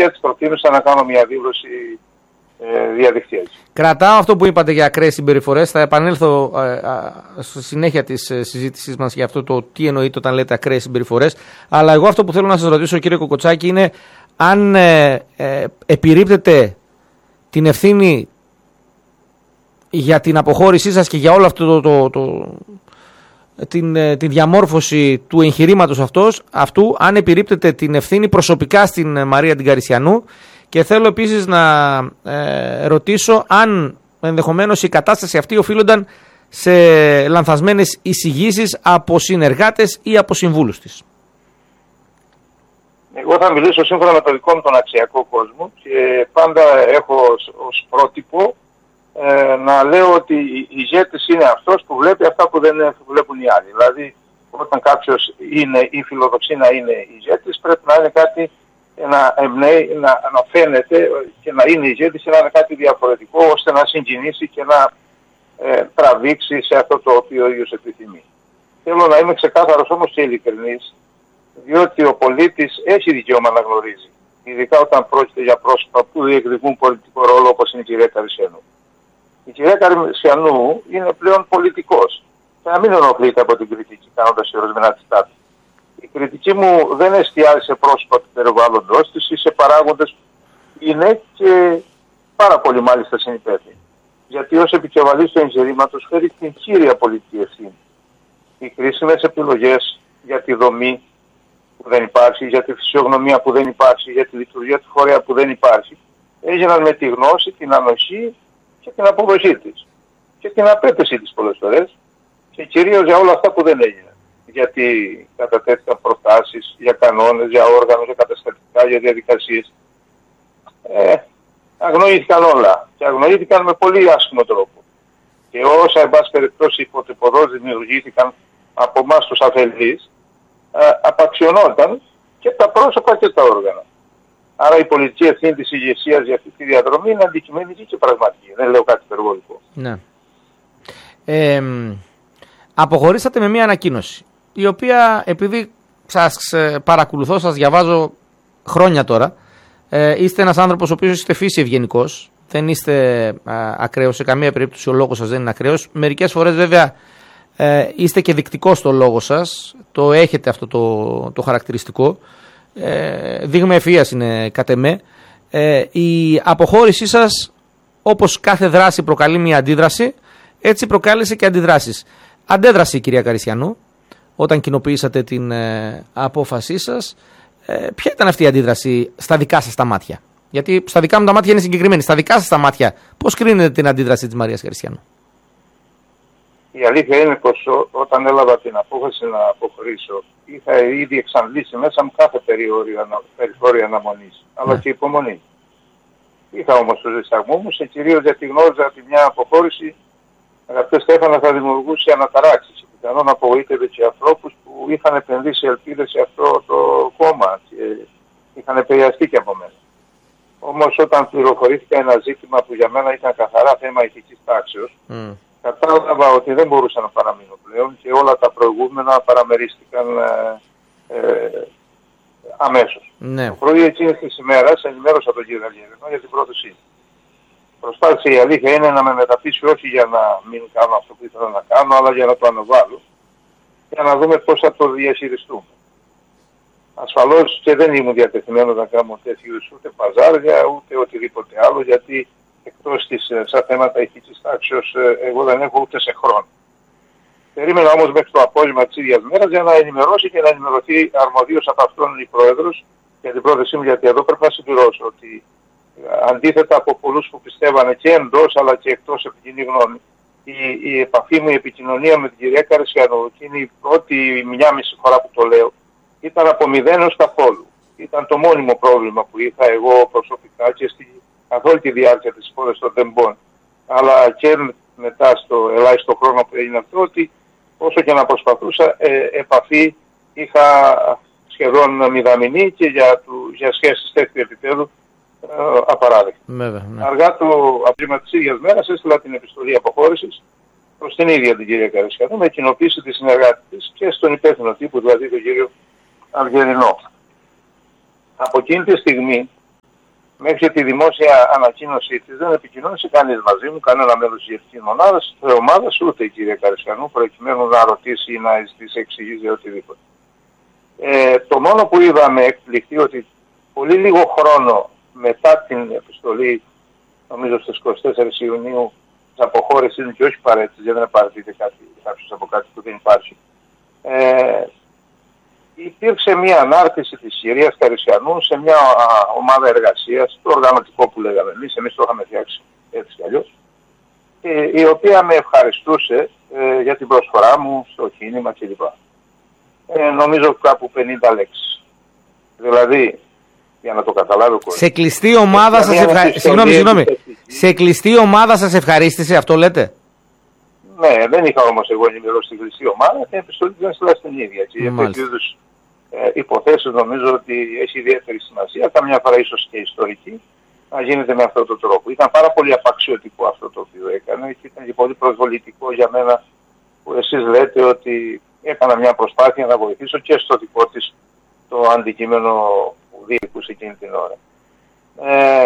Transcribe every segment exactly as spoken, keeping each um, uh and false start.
και έτσι προτίμησα να κάνω μια δήλωση ε, διαδικτυακή. Κρατάω αυτό που είπατε για ακραίες συμπεριφορές. Θα επανέλθω ε, ε, στη συνέχεια της ε, συζήτησής μας για αυτό το τι εννοείται όταν λέτε ακραίες συμπεριφορές. Αλλά εγώ αυτό που θέλω να σας ρωτήσω, κύριε Κοκοτσάκη, είναι αν ε, ε, επιρρύπτετε την ευθύνη για την αποχώρησή σας και για όλο αυτό το, το, το, την, τη διαμόρφωση του εγχειρήματος αυτός, αυτού, αν επιρρύπτετε την ευθύνη προσωπικά στην Μαρία την Καρισιανού. Και θέλω επίσης να ε, ρωτήσω αν ενδεχομένως η κατάσταση αυτή οφείλονταν σε λανθασμένες εισηγήσεις από συνεργάτες ή από συμβούλους της. Εγώ θα μιλήσω σύμφωνα με το δικό μου τον αξιακό κόσμο και πάντα έχω ως, ως πρότυπο ε, να λέω ότι η ηγέτης είναι αυτός που βλέπει αυτά που δεν βλέπουν οι άλλοι. Δηλαδή όταν κάποιος είναι ή φιλοδοξεί να είναι ηγέτης, πρέπει να είναι κάτι να εμπνέει, να, να φαίνεται και να είναι ηγέτης και να είναι κάτι διαφορετικό ώστε να συγκινήσει και να ε, τραβήξει σε αυτό το οποίο ο ίδιος επιθυμεί. Θέλω να είμαι ξεκάθαρος όμως και ειλικρινής, διότι ο πολίτης έχει δικαίωμα να γνωρίζει, ειδικά όταν πρόκειται για πρόσωπα που διεκδικούν πολιτικό ρόλο όπως είναι η κυρία Καρισιανού. Η κυρία Καρισιανού είναι πλέον πολιτικός και να μην ενοχλείται από την κριτική κάνοντας ορισμένα της τάξη. Η κριτική μου δεν εστιάζει σε πρόσωπα του περιβάλλοντος της ή σε παράγοντες που είναι και πάρα πολύ μάλιστα συνυπεύθυνοι. Γιατί ως επικεφαλής του εγχειρήματος φέρει την κύρια πολιτική ευθύνη. Οι κρίσιμες επιλογές για τη δομή που δεν υπάρχει, για τη φυσιογνωμία που δεν υπάρχει, για τη λειτουργία του φορέα που δεν υπάρχει, έγιναν με τη γνώση, την ανοχή και την αποδοχή της. Και την απέτηση της πολλές φορές και κυρίως για όλα αυτά που δεν έγιναν. Γιατί κατατέθηκαν προτάσεις για κανόνες, για όργανα, για καταστατικά, για διαδικασίες. Ε, αγνοήθηκαν όλα και αγνοήθηκαν με πολύ άσχημο τρόπο. Και όσα, εν πάση περιπτώσει, υποτυπωδώς δημιουργήθηκαν από εμάς τους αφελείς, ε, απαξιωνόταν και τα πρόσωπα και τα όργανα. Άρα η πολιτική ευθύνη της ηγεσίας για αυτή τη διαδρομή είναι αντικειμενική και πραγματική. Δεν λέω κάτι υπερβολικό. Ναι. Ε, αποχωρήσατε με μία ανακοίνωση, η οποία, επειδή σας παρακολουθώ, σας διαβάζω χρόνια τώρα, ε, είστε ένας άνθρωπος ο οποίος είστε φύση ευγενικός, δεν είστε α, ακραίος, σε καμία περίπτωση ο λόγος σας δεν είναι ακραίος. Μερικές φορές βέβαια ε, είστε και δεικτικός στο λόγο σας, το έχετε αυτό το, το χαρακτηριστικό, ε, δείγμα ευφυΐας είναι κατ' εμέ. Ε, η αποχώρησή σας, όπως κάθε δράση προκαλεί μια αντίδραση, έτσι προκάλεσε και αντιδράσεις. Αντέδρασε η κυρία Καρισιανού όταν κοινοποιήσατε την ε, απόφασή σας. Ε, ποια ήταν αυτή η αντίδραση στα δικά σας τα μάτια? Γιατί στα δικά μου τα μάτια είναι συγκεκριμένη. Στα δικά σας τα μάτια, πώς κρίνετε την αντίδραση της Μαρίας Καρισιανού? Η αλήθεια είναι πως ό, όταν έλαβα την απόφαση να αποχωρήσω, είχα ήδη εξαντλήσει μέσα μου κάθε περιθώριο αναμονής, αλλά ναι. και υπομονή. Είχα όμως τους δισταγμούς μου και κυρίως γιατί γνώριζα ότι μια αποχώρηση, αγαπητέ Στέφανα, θα δημιουργούσε αναταράξεις. Πιθανόν απογοήτευε και ανθρώπους που είχαν επενδύσει ελπίδες σε αυτό το κόμμα και είχαν επηρεαστεί και από μένα. Όμως όταν πληροφορήθηκα ένα ζήτημα που για μένα ήταν καθαρά θέμα ηθικής τάξεως, mm. κατάλαβα ότι δεν μπορούσα να παραμείνω πλέον και όλα τα προηγούμενα παραμερίστηκαν ε, ε, αμέσως. Ναι. Το πρωί εκείνης της ημέρας ενημέρωσα τον κύριο Αργυρινό για την πρόθεσή. Προσπάθησε, η αλήθεια είναι, να με μεταπίσει όχι για να μην κάνω αυτό που ήθελα να κάνω, αλλά για να το αναβάλω, για να δούμε πώς θα το διαχειριστούμε. Ασφαλώς και δεν ήμουν διατεθειμένος να κάνω τέτοιου ούτε παζάρια, ούτε οτιδήποτε άλλο, γιατί εκτός της σαν θέματα ηθικής τάξεως εγώ δεν έχω ούτε σε χρόνο. Περίμενα όμως μέχρι το απόγευμα της ίδιας μέρας για να ενημερώσει και να ενημερωθεί αρμοδίως από αυτόν η Πρόεδρος για την πρόθεσή μου, γιατί εδώ πρέπει να συμπληρώσω ότι αντίθετα από πολλούς που πιστεύανε και εντός αλλά και εκτός από κοινή γνώμη, η, η επαφή μου, η επικοινωνία με την κυρία Καρισιανού, και είναι η πρώτη μια μισή φορά που το λέω, ήταν από μηδέν ως καθόλου. Ήταν το μόνιμο πρόβλημα που είχα εγώ προσωπικά και στη, καθ' όλη τη διάρκεια της υπόθεσης των τεμπών. Αλλά και μετά στο ελάχιστο χρόνο που έγινε αυτό, ότι όσο και να προσπαθούσα, ε, επαφή είχα σχεδόν μηδαμινή και για, του, για σχέσεις τέτοιου επίπεδου ε, απαράδεκτη. Ναι. Αργά το απόγευμα της ίδιας μέρας έστειλα την επιστολή αποχώρησης προς την ίδια την κυρία Καρισιανού με κοινοποίηση της συνεργάτη της και στον υπεύθυνο τύπου, δηλαδή τον κύριο Αργυρινό. Από εκείνη τη στιγμή μέχρι τη δημόσια ανακοίνωσή της δεν επικοινώνησε κανείς μαζί μου, κανένα μέλος της διευθυντικής μονάδας, της ομάδας, ούτε η κυρία Καρισιανού, προκειμένου να ρωτήσει ή να ζητήσει εξηγήσει για οτιδήποτε. Ε, το μόνο που είδαμε εκπληκτεί ότι πολύ λίγο χρόνο μετά την επιστολή, νομίζω στις εικοστή τέταρτη Ιουνίου, της αποχώρησης και όχι παρέτησης, γιατί δεν παραιτείται κάποιος από κάτι που δεν υπάρχει, ε, υπήρξε μια ανάρτηση της κυρίας Καρισιανού σε μια α, ομάδα εργασίας, το οργανωτικό που λέγαμε εμείς, εμείς το είχαμε φτιάξει έτσι κι αλλιώς, ε, η οποία με ευχαριστούσε ε, για την προσφορά μου στο κίνημα κλπ. Ε, νομίζω κάπου πενήντα λέξεις. Δηλαδή, για να το καταλάβει ο κόσμος. Σε κλειστή ομάδα σας ευχαρίστησε. Συγγνώμη, συγγνώμη. Σε κλειστή ομάδα σας ευχαρίστησε, αυτό λέτε? Ναι, δεν είχα όμως εγώ ενημερώσει την κλειστή ομάδα, την επιστολή δεν στείλα στην ίδια. Και για τέτοιου είδους ε, υποθέσεις νομίζω ότι έχει ιδιαίτερη σημασία, καμιά φορά ίσως και ιστορική, να γίνεται με αυτόν τον τρόπο. Ήταν πάρα πολύ απαξιωτικό αυτό το οποίο έκανε και ήταν και πολύ προσβολητικό για μένα που εσείς λέτε ότι έκανα μια προσπάθεια να βοηθήσω και στο δικό της το αντικείμενο που διεκούσε εκείνη την ώρα. Ε,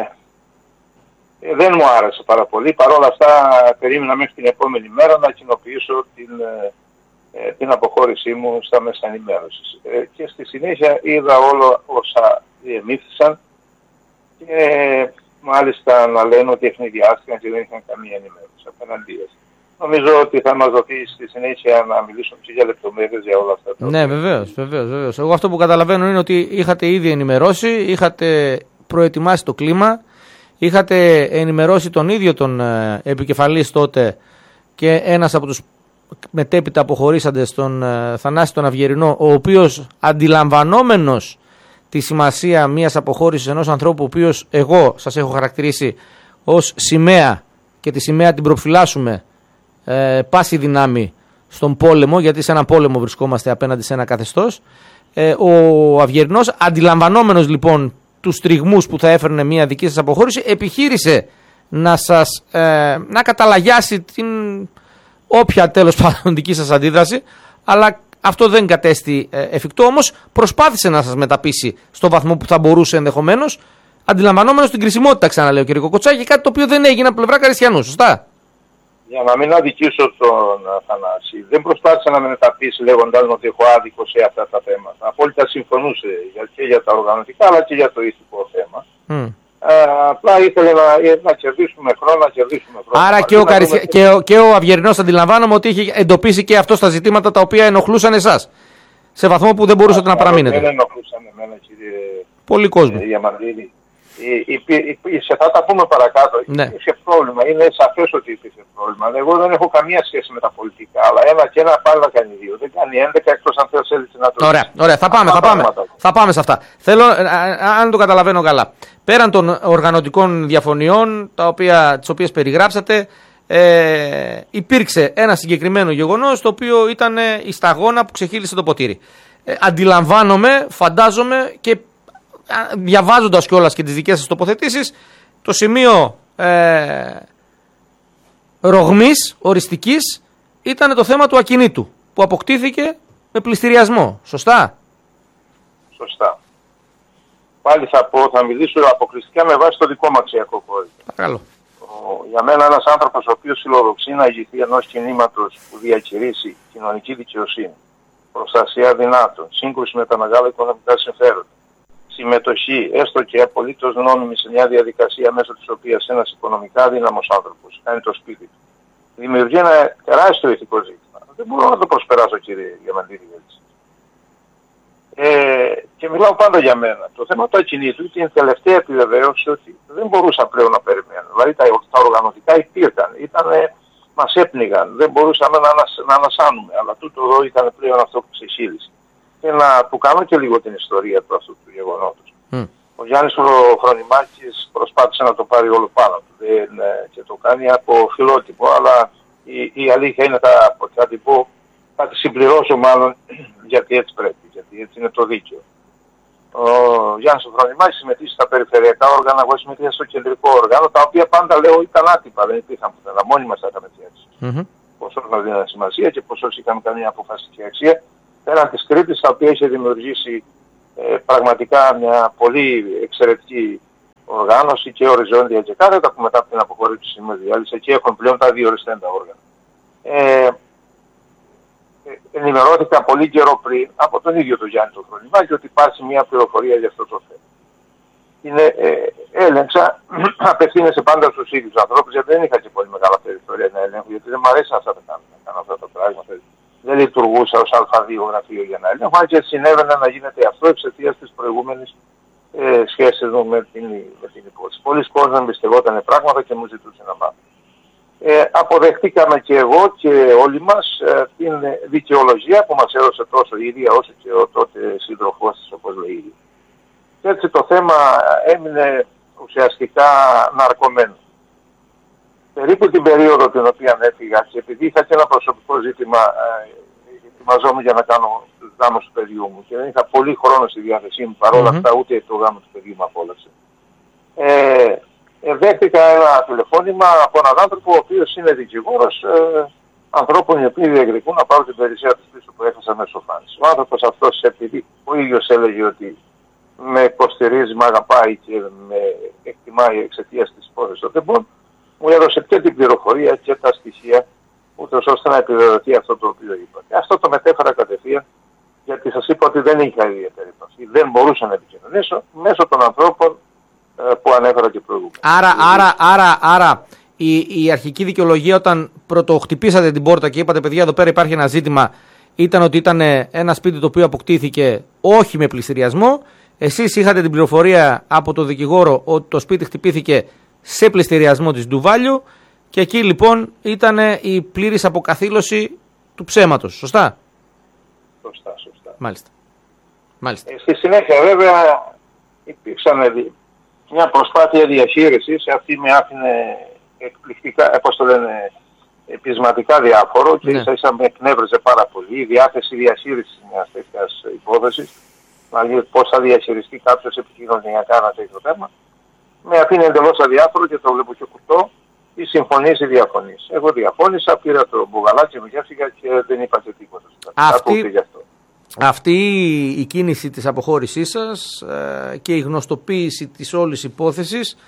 δεν μου άρεσε πάρα πολύ. Παρ' όλα αυτά περίμενα μέχρι την επόμενη μέρα να κοινοποιήσω την, ε, την αποχώρησή μου στα μέσα ενημέρωσης. Ε, και στη συνέχεια είδα όλα όσα διεμήθησαν και ε, μάλιστα να λένε ότι ευνηδιάστηκαν και δεν είχαν καμία ενημέρωση απέναντίας. Νομίζω ότι θα μας δοθεί στη συνέχεια να μιλήσουμε και για λεπτομέρειες για όλα αυτά. Ναι, βεβαίως, βεβαίως, βεβαίως. Εγώ αυτό που καταλαβαίνω είναι ότι είχατε ήδη ενημερώσει, είχατε προετοιμάσει το κλίμα, είχατε ενημερώσει τον ίδιο τον ε, επικεφαλής τότε και ένας από τους μετέπειτα αποχωρήσαντες, τον ε, Θανάση τον Αυγερινό, ο οποίος αντιλαμβανόμενος τη σημασία μιας αποχώρησης ενός ανθρώπου, ο οποίος εγώ σας έχω χαρακτηρίσει ως σημαία και τη σημαία την προφυλάσσουμε ε, πάση δυνάμει στον πόλεμο, γιατί σε έναν πόλεμο βρισκόμαστε απέναντι σε ένα καθεστώς. Ε, ο Αυγερινός, αντιλαμβανόμενος λοιπόν τους τριγμούς που θα έφερνε μια δική σας αποχώρηση, επιχείρησε να σας ε, να καταλαγιάσει την όποια τέλος πάντων δική σας αντίδραση, αλλά αυτό δεν κατέστη ε, εφικτό. Όμως προσπάθησε να σας μεταπίσει στο βαθμό που θα μπορούσε ενδεχομένως, αντιλαμβανόμενος την κρισιμότητα, ξαναλέω κύριε Κοκοτσάκη, κάτι το οποίο δεν έγινε από πλευρά Καρισιανού, σωστά? Για να μην αδικήσω τον Θανάση, δεν προσπάθησε να με μεταπίσει λέγοντας ότι έχω άδικο σε αυτά τα θέματα. Απόλυτα συμφωνούσε και για τα οργανωτικά αλλά και για το ηθικό θέμα. Mm. Ε, απλά ήθελε να, να κερδίσουμε χρόνο, να κερδίσουμε χρόνο. Άρα και ο, Καρισια... δούμε... και, ο, και ο Αυγερινός αντιλαμβάνομαι ότι είχε εντοπίσει και αυτό στα ζητήματα τα οποία ενοχλούσαν εσάς. Σε βαθμό που δεν μπορούσατε να παραμείνετε. Δεν ενοχλούσαν εμένα, κύριε. Πολύ κόσμο. Διαμαντίδη. Θα τα πούμε παρακάτω. Ναι. Υπήρχε πρόβλημα. Είναι σαφές ότι υπήρχε πρόβλημα. Εγώ δεν έχω καμία σχέση με τα πολιτικά. Αλλά ένα και ένα πάλι να κάνει δύο. Δεν κάνει έντεκα εκτός αν θέλει να το. Ωραία, ωραία. Θα πάμε, θα πάμε. Θα πάμε σε αυτά. Θέλω, αν το καταλαβαίνω καλά. Πέραν των οργανωτικών διαφωνιών, τις οποίες περιγράψατε, ε, υπήρξε ένα συγκεκριμένο γεγονός το οποίο ήταν η σταγόνα που ξεχύλισε το ποτήρι. Ε, αντιλαμβάνομαι, φαντάζομαι και διαβάζοντας κιόλας και τις δικές σας τοποθετήσεις, το σημείο ε, ρογμής οριστικής ήταν το θέμα του ακινήτου που αποκτήθηκε με πληστηριασμό. Σωστά? Σωστά. Πάλι θα πω, θα μιλήσω αποκλειστικά με βάση το δικό μου αξιακό κώδικα. Παρακαλώ. Για μένα ένας άνθρωπος ο οποίος φιλοδοξεί να ηγηθεί ενός κινήματος που διακηρύσει κοινωνική δικαιοσύνη, προστασία δυνάτων, σύγκρουση με τα μεγάλα οικονομικά συμφέροντα, συμμετοχή, έστω και απολύτως νόμιμη, σε μια διαδικασία μέσω της οποίας ένας οικονομικά αδύναμος άνθρωπος κάνει το σπίτι του, δημιουργεί ένα τεράστιο ηθικό ζήτημα. Δεν μπορώ να το προσπεράσω, κύριε Διαμαντίδη. Ε, και μιλάω πάντα για μένα. Το θέμα του ακινήτου ήταν η τελευταία επιβεβαίωση ότι δεν μπορούσα πλέον να περιμένω. Δηλαδή τα, τα οργανωτικά υπήρχαν, ήτανε, μας έπνιγαν, δεν μπορούσαμε να, ανασ, να ανασάνουμε. Αλλά τούτο εδώ ήταν πλέον αυτό που ξεχύλισε. Και να του κάνω και λίγο την ιστορία του αυτού του γεγονότος. Mm. Ο Γιάννης Χρονιμάκης προσπάθησε να το πάρει όλο πάνω του δεν, και το κάνει από φιλότυπο, αλλά η, η αλήθεια είναι, θα, θα την πω, θα τη συμπληρώσω μάλλον, γιατί έτσι πρέπει, γιατί έτσι είναι το δίκαιο. Ο Γιάννης Χρονιμάκης συμμετείχε στα περιφερειακά όργανα, εγώ συμμετείχα στο κεντρικό όργανο, τα οποία πάντα λέω ήταν άτυπα, δεν υπήρχαν πουθενά, μόνοι μας τα είχαμε φτιάξει. Mm-hmm. Πόσο θα δίνανε σημασία και πόσο είχαμε καμία αποφασιστική αξία. Πέραν της Κρήτης, τα οποία είχε δημιουργήσει ε, πραγματικά μια πολύ εξαιρετική οργάνωση και οριζόντια και κάθετα που μετά από την αποχώρηση της διάλυσης εκεί έχουν πλέον τα δύο οριστέντα όργανα. Ε, ενημερώθηκα πολύ καιρό πριν από τον ίδιο τον Γιάννη τον Χρονιμάκη ότι υπάρχει μια πληροφορία για αυτό το θέμα. Είναι, ε, έλεγξα, απευθύνεσαι πάντα στους ίδιους ανθρώπους, γιατί δεν είχα και πολύ μεγάλα περιθώρια να ελέγχω, γιατί δεν μου αρέσει αυτά τα κάνω, να κάνω αυτά τα πράγματα. Δεν λειτουργούσα ως Α δύο γραφείο για να ελέγχω, αν και συνέβαινε να γίνεται αυτό εξαιτίας της προηγούμενης ε, σχέσης μου με την, με την υπόθεση. Πολλοί κόσμοι εμπιστευόταν πράγματα και μου ζητούσαν να μάθουν. Ε, αποδεχτήκαμε και εγώ και όλοι μας ε, την δικαιολογία που μας έδωσε τόσο η ίδια όσο και ο τότε σύντροφός της, όπως λέει η. Και έτσι το θέμα έμεινε ουσιαστικά ναρκωμένο. Περίπου την περίοδο την οποία έφυγα και επειδή είχα και ένα προσωπικό ζήτημα, ε, ετοιμαζόμουν για να κάνω τους γάμους του παιδιού μου και δεν είχα πολύ χρόνο στη διάθεσή μου, παρόλα mm-hmm. αυτά ούτε το γάμο του παιδιού μου απόλαυσε. Ε, δέχτηκα ένα τηλεφώνημα από έναν άνθρωπο ο οποίος είναι δικηγόρος ε, ανθρώπων οι οποίοι διεκδικούν να πάρουν την περιουσία της πίσω που έχασα με σοφάνιση. Ο άνθρωπος αυτός, επειδή ο ίδιος έλεγε ότι με υποστηρίζει, με αγαπάει και με εκτιμάει εξαιτίας της υπόθεσης των τεμπών, μου έδωσε και την πληροφορία και τα στοιχεία, ούτως ώστε να επιβεβαιωθεί αυτό το οποίο είπα. Και αυτό το μετέφερα κατευθείαν, γιατί σας είπα ότι δεν είχα ιδιαίτερη επαφή. Δεν μπορούσα να επικοινωνήσω μέσω των ανθρώπων που ανέφερα και προηγούμενα. Άρα, άρα, άρα, άρα η, η αρχική δικαιολογία όταν πρωτοχτυπήσατε την πόρτα και είπατε παιδιά εδώ πέρα υπάρχει ένα ζήτημα, ήταν ότι ήταν ένα σπίτι το οποίο αποκτήθηκε όχι με πληστηριασμό. Εσείς είχατε την πληροφορία από το δικηγόρο ότι το σπίτι χτυπήθηκε σε πληστηριασμό της Ντουβάλιου και εκεί λοιπόν ήταν η πλήρης αποκαθήλωση του ψέματος. Σωστά? Σωστά, σωστά. Μάλιστα. Μάλιστα. Ε, στη συνέχεια βέβαια υπήρξαν μια προσπάθεια διαχείρισης, αυτή με άφηνε εκπληκτικά, πώς το λένε, επισματικά διάφορο και ναι. ίσα ίσα με εκνεύριζε πάρα πολύ η διάθεση διαχείρισης μιας τέτοιας υπόθεσης, δηλαδή πώς θα διαχειριστεί κάποιος επικοινωνιακά ένα τέτοιο θέμα. Με αφήνει εντελώς αδιάφορο και το βλέπω και κουτό, ή συμφωνείς ή διαφωνείς. Εγώ διαφώνησα, πήρα το μπουγαλάκι μου και έφυγα και δεν είπα και τίποτα. Αυτή, αυτή η κίνηση της αποχώρησής σας ε, και η γνωστοποίηση της όλης υπόθεσης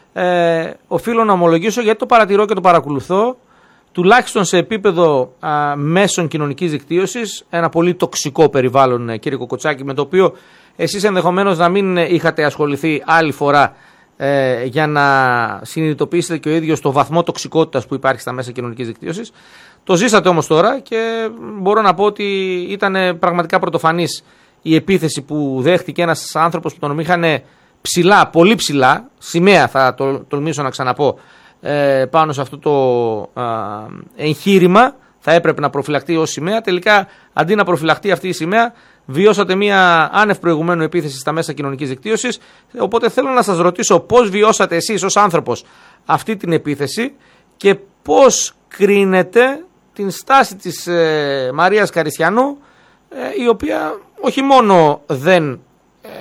ε, οφείλω να ομολογήσω, γιατί το παρατηρώ και το παρακολουθώ, τουλάχιστον σε επίπεδο α, μέσων κοινωνικής δικτύωσης, ένα πολύ τοξικό περιβάλλον, κύριε Κοκοτσάκη, με το οποίο εσείς ενδεχομένως να μην είχατε ασχοληθεί άλλη φορά ε, για να συνειδητοποιήσετε και ο ίδιος το βαθμό τοξικότητας που υπάρχει στα μέσα κοινωνικής δικτύωσης. Το ζήσατε όμως τώρα και μπορώ να πω ότι ήταν πραγματικά πρωτοφανής η επίθεση που δέχτηκε ένας άνθρωπος που τον είχαν ψηλά, πολύ ψηλά, σημαία θα το τολμήσω να ξαναπώ, ε, πάνω σε αυτό το ε, εγχείρημα. Θα έπρεπε να προφυλαχτεί ως σημαία. Τελικά, αντί να προφυλαχτεί αυτή η σημαία, βιώσατε μια άνευ προηγουμένου επίθεση στα μέσα κοινωνικής δικτύωσης. Οπότε θέλω να σας ρωτήσω πώς βιώσατε εσείς ως άνθρωπος αυτή την επίθεση και πώς κρίνετε την στάση της ε, Μαρίας Καριστιανού, ε, η οποία όχι μόνο δεν ε,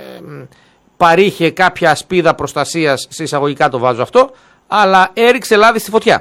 παρήχε κάποια ασπίδα προστασίας, σε εισαγωγικά το βάζω αυτό, αλλά έριξε λάδι στη φωτιά.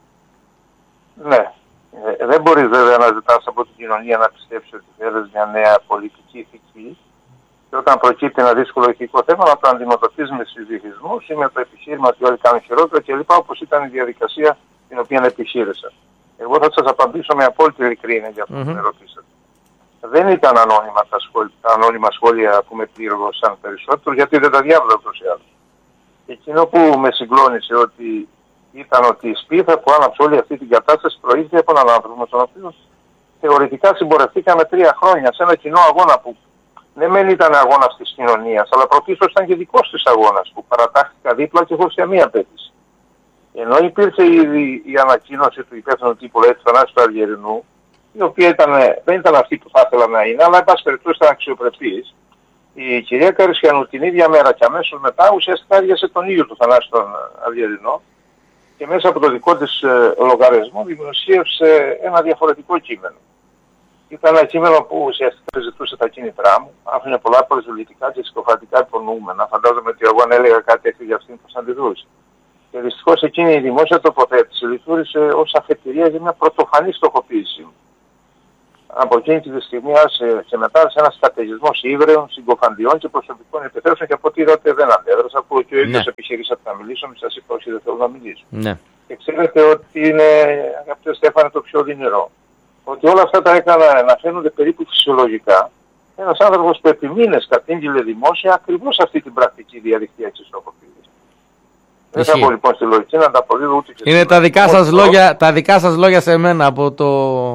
Ναι. Ε, δεν μπορείς βέβαια να ζητάς από την κοινωνία να πιστέψει ότι θέλεις μια νέα πολιτική ηθική και όταν προκύπτει ένα δύσκολο ηθικό θέμα να το αντιμετωπίζεις με συζυγισμούς ή με το επιχείρημα ότι όλοι κάνουν χειρότερα κλπ. Όπως ήταν η διαδικασία την οποία επιχείρησα. Εγώ θα σας απαντήσω με απόλυτη ειλικρίνεια για αυτό που mm-hmm. με ρωτήσατε. Δεν ήταν ανώνυμα τα, σχόλια, τα ανώνυμα σχόλια που με πλήρωσαν περισσότερο, γιατί δεν τα διάβαζα ούτως ή άλλως. Εκείνο που με συγκλώνησε ότι ήταν ότι η σπίθα που άναψε όλη αυτή την κατάσταση προήλθε από έναν άνθρωπο με τον οποίο θεωρητικά συμπορευτήκαμε τρία χρόνια σε ένα κοινό αγώνα που ναι μεν ήταν αγώνας της κοινωνίας, αλλά πρωτίστως ήταν και δικός της αγώνας που παρατάχθηκα δίπλα και χωρίς καμία απέτηση. Ενώ υπήρξε η, η ανακοίνωση του υπεύθυνου τύπου του Θανάση του Αργερινού, η οποία ήταν, δεν ήταν αυτή που θα ήθελα να είναι, αλλά εν πάση περιπτώσει ήταν αξιοπρεπής. Η κυρία Καριστιανού την ίδια μέρα και αμέσως μετά ουσιαστικά έργασε τον ίδιο του Θανάση τον Αργερινό και μέσα από το δικό της ε, λογαριασμό δημοσίευσε ένα διαφορετικό κείμενο. Ήταν ένα κείμενο που ουσιαστικά ζητούσε τα κίνητρά μου, άφηνε πολλά προσβλητικά και συκοφαντικά υπονοούμενα. Φαντάζομαι ότι εγώ αν έλεγα κάτι έτσι για αυτήν θα αντιδρούσε. Και δυστυχώς εκείνη η δημόσια τοποθέτηση λειτουργήσε ως αφετηρία για μια πρωτοφανή στοχοποίηση μου. από εκείνη τη στιγμή και μετά σε ένα στρατηγισμό ύβρεων, συγκοφαντιών και προσωπικών επιθέσεων και από ό,τι είδατε δεν αντέδρασα, που και ο ίδιος ναι. επιχειρήσατε να μιλήσω, σας είπα όχι δεν θέλω να μιλήσω. Ναι. Και ξέρετε ότι είναι, αγαπητέ Στέφανε, το πιο δυνηρό. Ότι όλα αυτά τα έκανα να φαίνονται περίπου φυσιολογικά. Ένας άνθρωπος που επί μήνες κατήγγειλε δημόσια ακριβώς αυτή την πρακτική διαδικτυακής τροποποίησης. Δεν θα πω λοιπόν στη λογική να τα αποδίδω ούτε και είναι τα δικά, σας λόγια, τα δικά σας λόγια σε μένα από το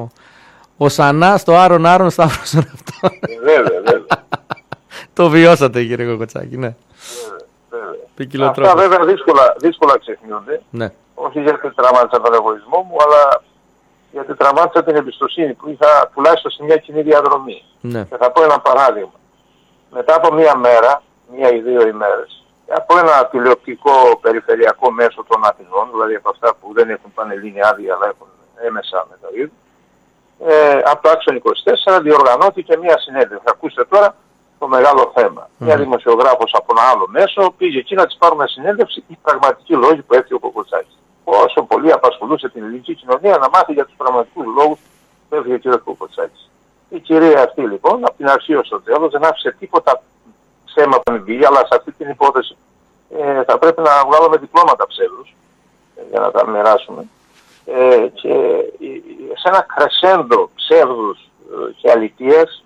ο Σανά στο Άρον Άρον Σταύρωσον αυτό. Βέβαια, βέβαια. Το βιώσατε κύριε Κοκοτσάκη, ναι. Βέβαια. Αυτά βέβαια δύσκολα, δύσκολα ξεχνιούνται. Ναι. Όχι γιατί τραυμάτισα τον εγωισμό μου, αλλά γιατί τραυμάτισα την εμπιστοσύνη που είχα τουλάχιστον σε μια κοινή διαδρομή. Ναι. Και θα πω ένα παράδειγμα. Μετά από μία μέρα, μία ή δύο ημέρες, από ένα τηλεοπτικό περιφερειακό μέσο των Αθηνών, δηλαδή από αυτά που δεν έχουν πανελλήνια άδεια αλλά έχουν έμεσα μεταδίδουν, ε, από το Άξον είκοσι τέσσερα διοργανώθηκε μία συνέντευξη. Ακούστε τώρα το μεγάλο θέμα. Mm. Μια δημοσιογράφος από ένα άλλο μέσο πήγε εκεί να της πάρουμε συνέντευξη οι πραγματικοί λόγοι που έφυγε ο Κοκοτσάκης. Όσο πολύ απασχολούσε την ελληνική κοινωνία να μάθει για τους πραγματικούς λόγους που έφυγε ο κ. Κοκοτσάκης. Η κυρία αυτή λοιπόν, από την αρχή ως το τέλος, δεν άφησε τίποτα ψέμα που πήγε, αλλά σε αυτή την υπόθεση ε, θα πρέπει να βγάλουμε διπλώματα ψεύδους ε, για να τα μοιράσουμε. Ε, και ε, σε ένα κρεσέντο ψεύδους ε, και αλητείας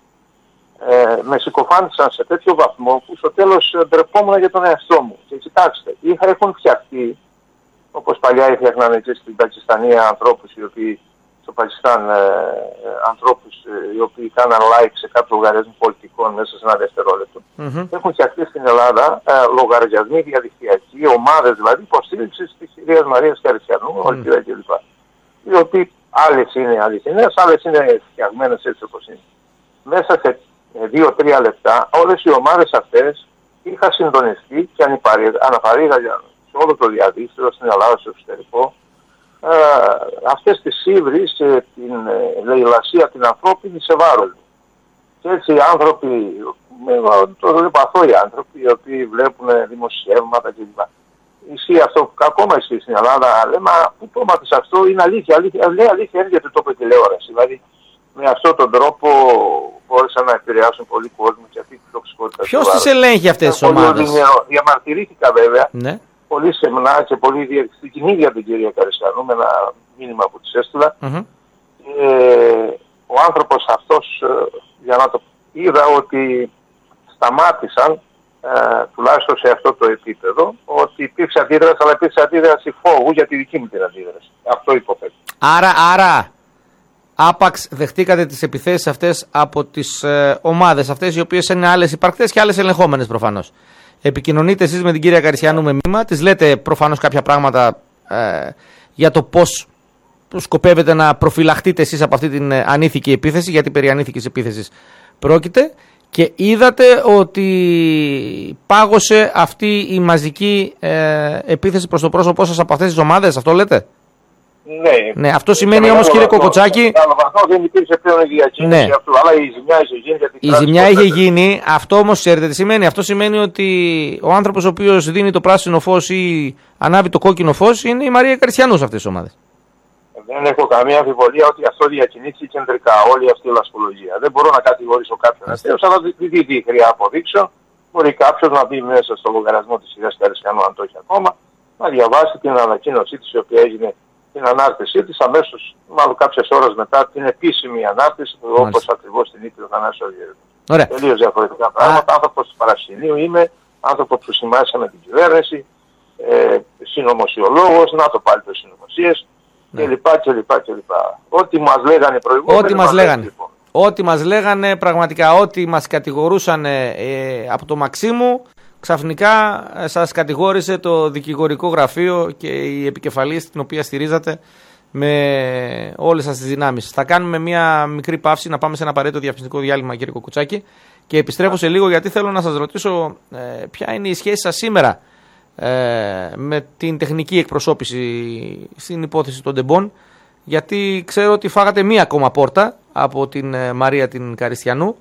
ε, με συκοφάντησαν σε τέτοιο βαθμό που στο τέλος ντρεπόμουν για τον εαυτό μου. Και κοιτάξτε, είχα, έχουν φτιαχτεί, όπως παλιά έφτιαχναν εκεί στην Πακιστανία ανθρώπους οι οποίοι στο Πακιστάν ε, ανθρώπους ε, οι οποίοι κάναν like σε κάποιο λογαριασμό πολιτικών μέσα σε ένα δευτερόλεπτο. Mm-hmm. Έχουν φτιαχτεί στην Ελλάδα ε, λογαριασμοί διαδικτυακοί, ομάδες δηλαδή υποστήριξης της κυρίας Μαρίας Καριστιανού, mm-hmm. Ολυμπία κλπ. Οι οποίοι άλλες είναι αληθινές, άλλες είναι φτιαγμένες έτσι όπως είναι. Μέσα σε δύο τρία λεπτά όλες οι ομάδες αυτές είχαν συντονιστεί και αναπαρήγαγαν σε όλο το διαδίκτυο, στην Ελλάδα, στο εξωτερικό, ε, αυτές τις σύβρεις και την ε, λαιλασία την ανθρώπινη σε βάρος μου. Και έτσι οι άνθρωποι, το βλέπω αθώοι άνθρωποι, οι οποίοι βλέπουν δημοσιεύματα κλπ. Ισχύει αυτό που ακόμα ισχύει στην Ελλάδα, λέμε, μα πού το μάθεις αυτό, είναι αλήθεια, αλήθεια, λέει αλήθεια, έρχεται το είπε τηλεόραση. Δηλαδή, με αυτόν τον τρόπο μπόρεσαν να επηρεάσουν πολύ κόσμο και αυτή τη τοξικότητα. Ποιος τις ελέγχει αυτές τις ομάδες? Διαμαρτυρήθηκα βέβαια. Ναι. Πολύ σεμνά και πολύ διεξοδική την ίδια την κυρία Καριστιανού με ένα μήνυμα που της έστειλα. Mm-hmm. Ε, ο άνθρωπος αυτός, για να το είδα ότι σταμάτησαν, ε, τουλάχιστον σε αυτό το επίπεδο, ότι υπήρξε αντίδραση, αλλά υπήρξε αντίδραση φόβου για τη δική μου την αντίδραση. Αυτό υποθέτω. Άρα, άρα, άπαξ δεχτήκατε τις επιθέσεις αυτές από τις ε, ομάδες αυτές, οι οποίες είναι άλλες υπαρκτές και άλλες ελεγχόμενες προφανώς. Επικοινωνείτε εσείς με την κυρία Καριστιανού με μήνυμα, της λέτε προφανώς κάποια πράγματα ε, για το πώς σκοπεύετε να προφυλαχτείτε εσείς από αυτή την ανήθικη επίθεση, γιατί περί ανήθικης επίθεσης πρόκειται, και είδατε ότι πάγωσε αυτή η μαζική ε, επίθεση προς το πρόσωπό σας από αυτές τις ομάδες, αυτό λέτε? Ναι. Ναι, αυτό σημαίνει όμως, κύριε Κοκοτσάκη. Δεν υπήρξε πλέον η διακίνηση ναι. αυτού, αλλά η ζημιά είχε γίνει. Γιατί η ζημιά είχε γίνει. Αυτό όμως ξέρετε τι σημαίνει? Αυτό σημαίνει ότι ο άνθρωπος ο οποίος δίνει το πράσινο φως ή ανάβει το κόκκινο φως είναι η Μαρία Καριστιανού σε αυτές τις ομάδες. Δεν έχω καμία αμφιβολία ότι αυτό διακινήθηκε κεντρικά όλη αυτή η λασπολογία. Δεν μπορώ να κατηγορήσω κάποιον αστείο, αλλά δεν τη χρειά αποδείξω. Μπορεί κάποιο να μπει μέσα στο λογαριασμό τη κυρία Καριστιανού, αν το έχει ακόμα, να διαβάσει την ανακοίνωσή τη, η οποία έγινε την ανάρτησή της αμέσως, μάλλον κάποιες ώρες μετά την επίσημη ανάρτηση, όπως ακριβώς την είπε ο Θανάσης Ορδιέρης. Τελείως διαφορετικά πράγματα. Άνθρωπος του παρασκηνίου είμαι, άνθρωπος που συμμάχισα με την κυβέρνηση, ε, συνωμοσιολόγος, να το πάλι το συνωμοσίες, ναι. κλπ. κλπ, κλπ. Ό,τι μας λέγανε προηγούμενοι. Ό,τι μας λέγανε. Λοιπόν. Ό,τι μας λέγανε πραγματικά, ό,τι μας κατηγορούσαν ε, από το Μαξίμου, ξαφνικά σας κατηγόρησε το δικηγορικό γραφείο και η επικεφαλής την οποία στηρίζατε με όλες σας τις δυνάμεις. Θα κάνουμε μια μικρή παύση, να πάμε σε ένα απαραίτητο διαφημιστικό διάλειμμα, κύριε Κοκοτσάκη, και επιστρέφω σε λίγο, γιατί θέλω να σας ρωτήσω ε, ποια είναι η σχέση σας σήμερα ε, με την τεχνική εκπροσώπηση στην υπόθεση των Ντεμπών, γιατί ξέρω ότι φάγατε μία ακόμα πόρτα από την ε, Μαρία την Καριστιανού,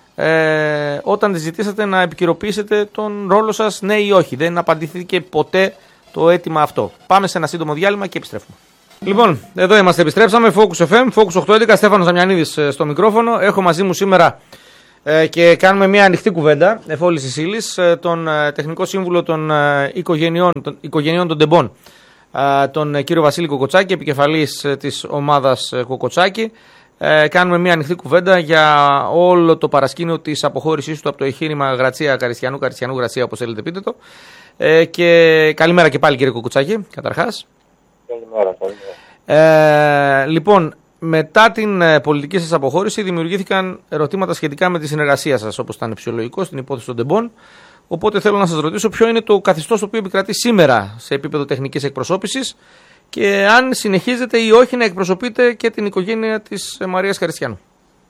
Ε, όταν τη ζητήσατε να επικαιροποιήσετε τον ρόλο σας, ναι ή όχι. Δεν απαντήθηκε ποτέ το αίτημα αυτό. Πάμε σε ένα σύντομο διάλειμμα και επιστρέφουμε. Λοιπόν, εδώ είμαστε, επιστρέψαμε. Focus εφ εμ, Focus οκτακόσια έντεκα, Στέφανος Δαμιανίδης στο μικρόφωνο. Έχω μαζί μου σήμερα ε, και κάνουμε μια ανοιχτή κουβέντα εφόλης της ύλης, ε, τον ε, τεχνικό σύμβουλο των ε, οικογενειών, των, οικογενειών των Ντεμπών, ε, τον ε, κύριο Βασίλη Κοκοτσάκη, επικεφαλής ε, της ομάδας ε, Κοκοτσάκη. Ε, κάνουμε μια ανοιχτή κουβέντα για όλο το παρασκήνιο της αποχώρησής του από το εγχείρημα Γρατσία Καριστιανού, Καριστιανού Γρατσία, όπως θέλετε πείτε το. Ε, και καλημέρα και πάλι, κύριε Κοκοτσάκη, καταρχάς. Καλημέρα, καλημέρα. Ε, λοιπόν, μετά την ε, πολιτική σας αποχώρηση δημιουργήθηκαν ερωτήματα σχετικά με τη συνεργασία σας, όπως ήταν φυσιολογικό στην υπόθεση των Ντεμπών. Οπότε θέλω να σας ρωτήσω ποιο είναι το καθεστώς το οποίο επικρατεί σήμερα σε επίπεδο τεχνικής εκπροσώπησης και αν συνεχίζετε ή όχι να εκπροσωπείτε και την οικογένεια της Μαρίας Καριστιανού.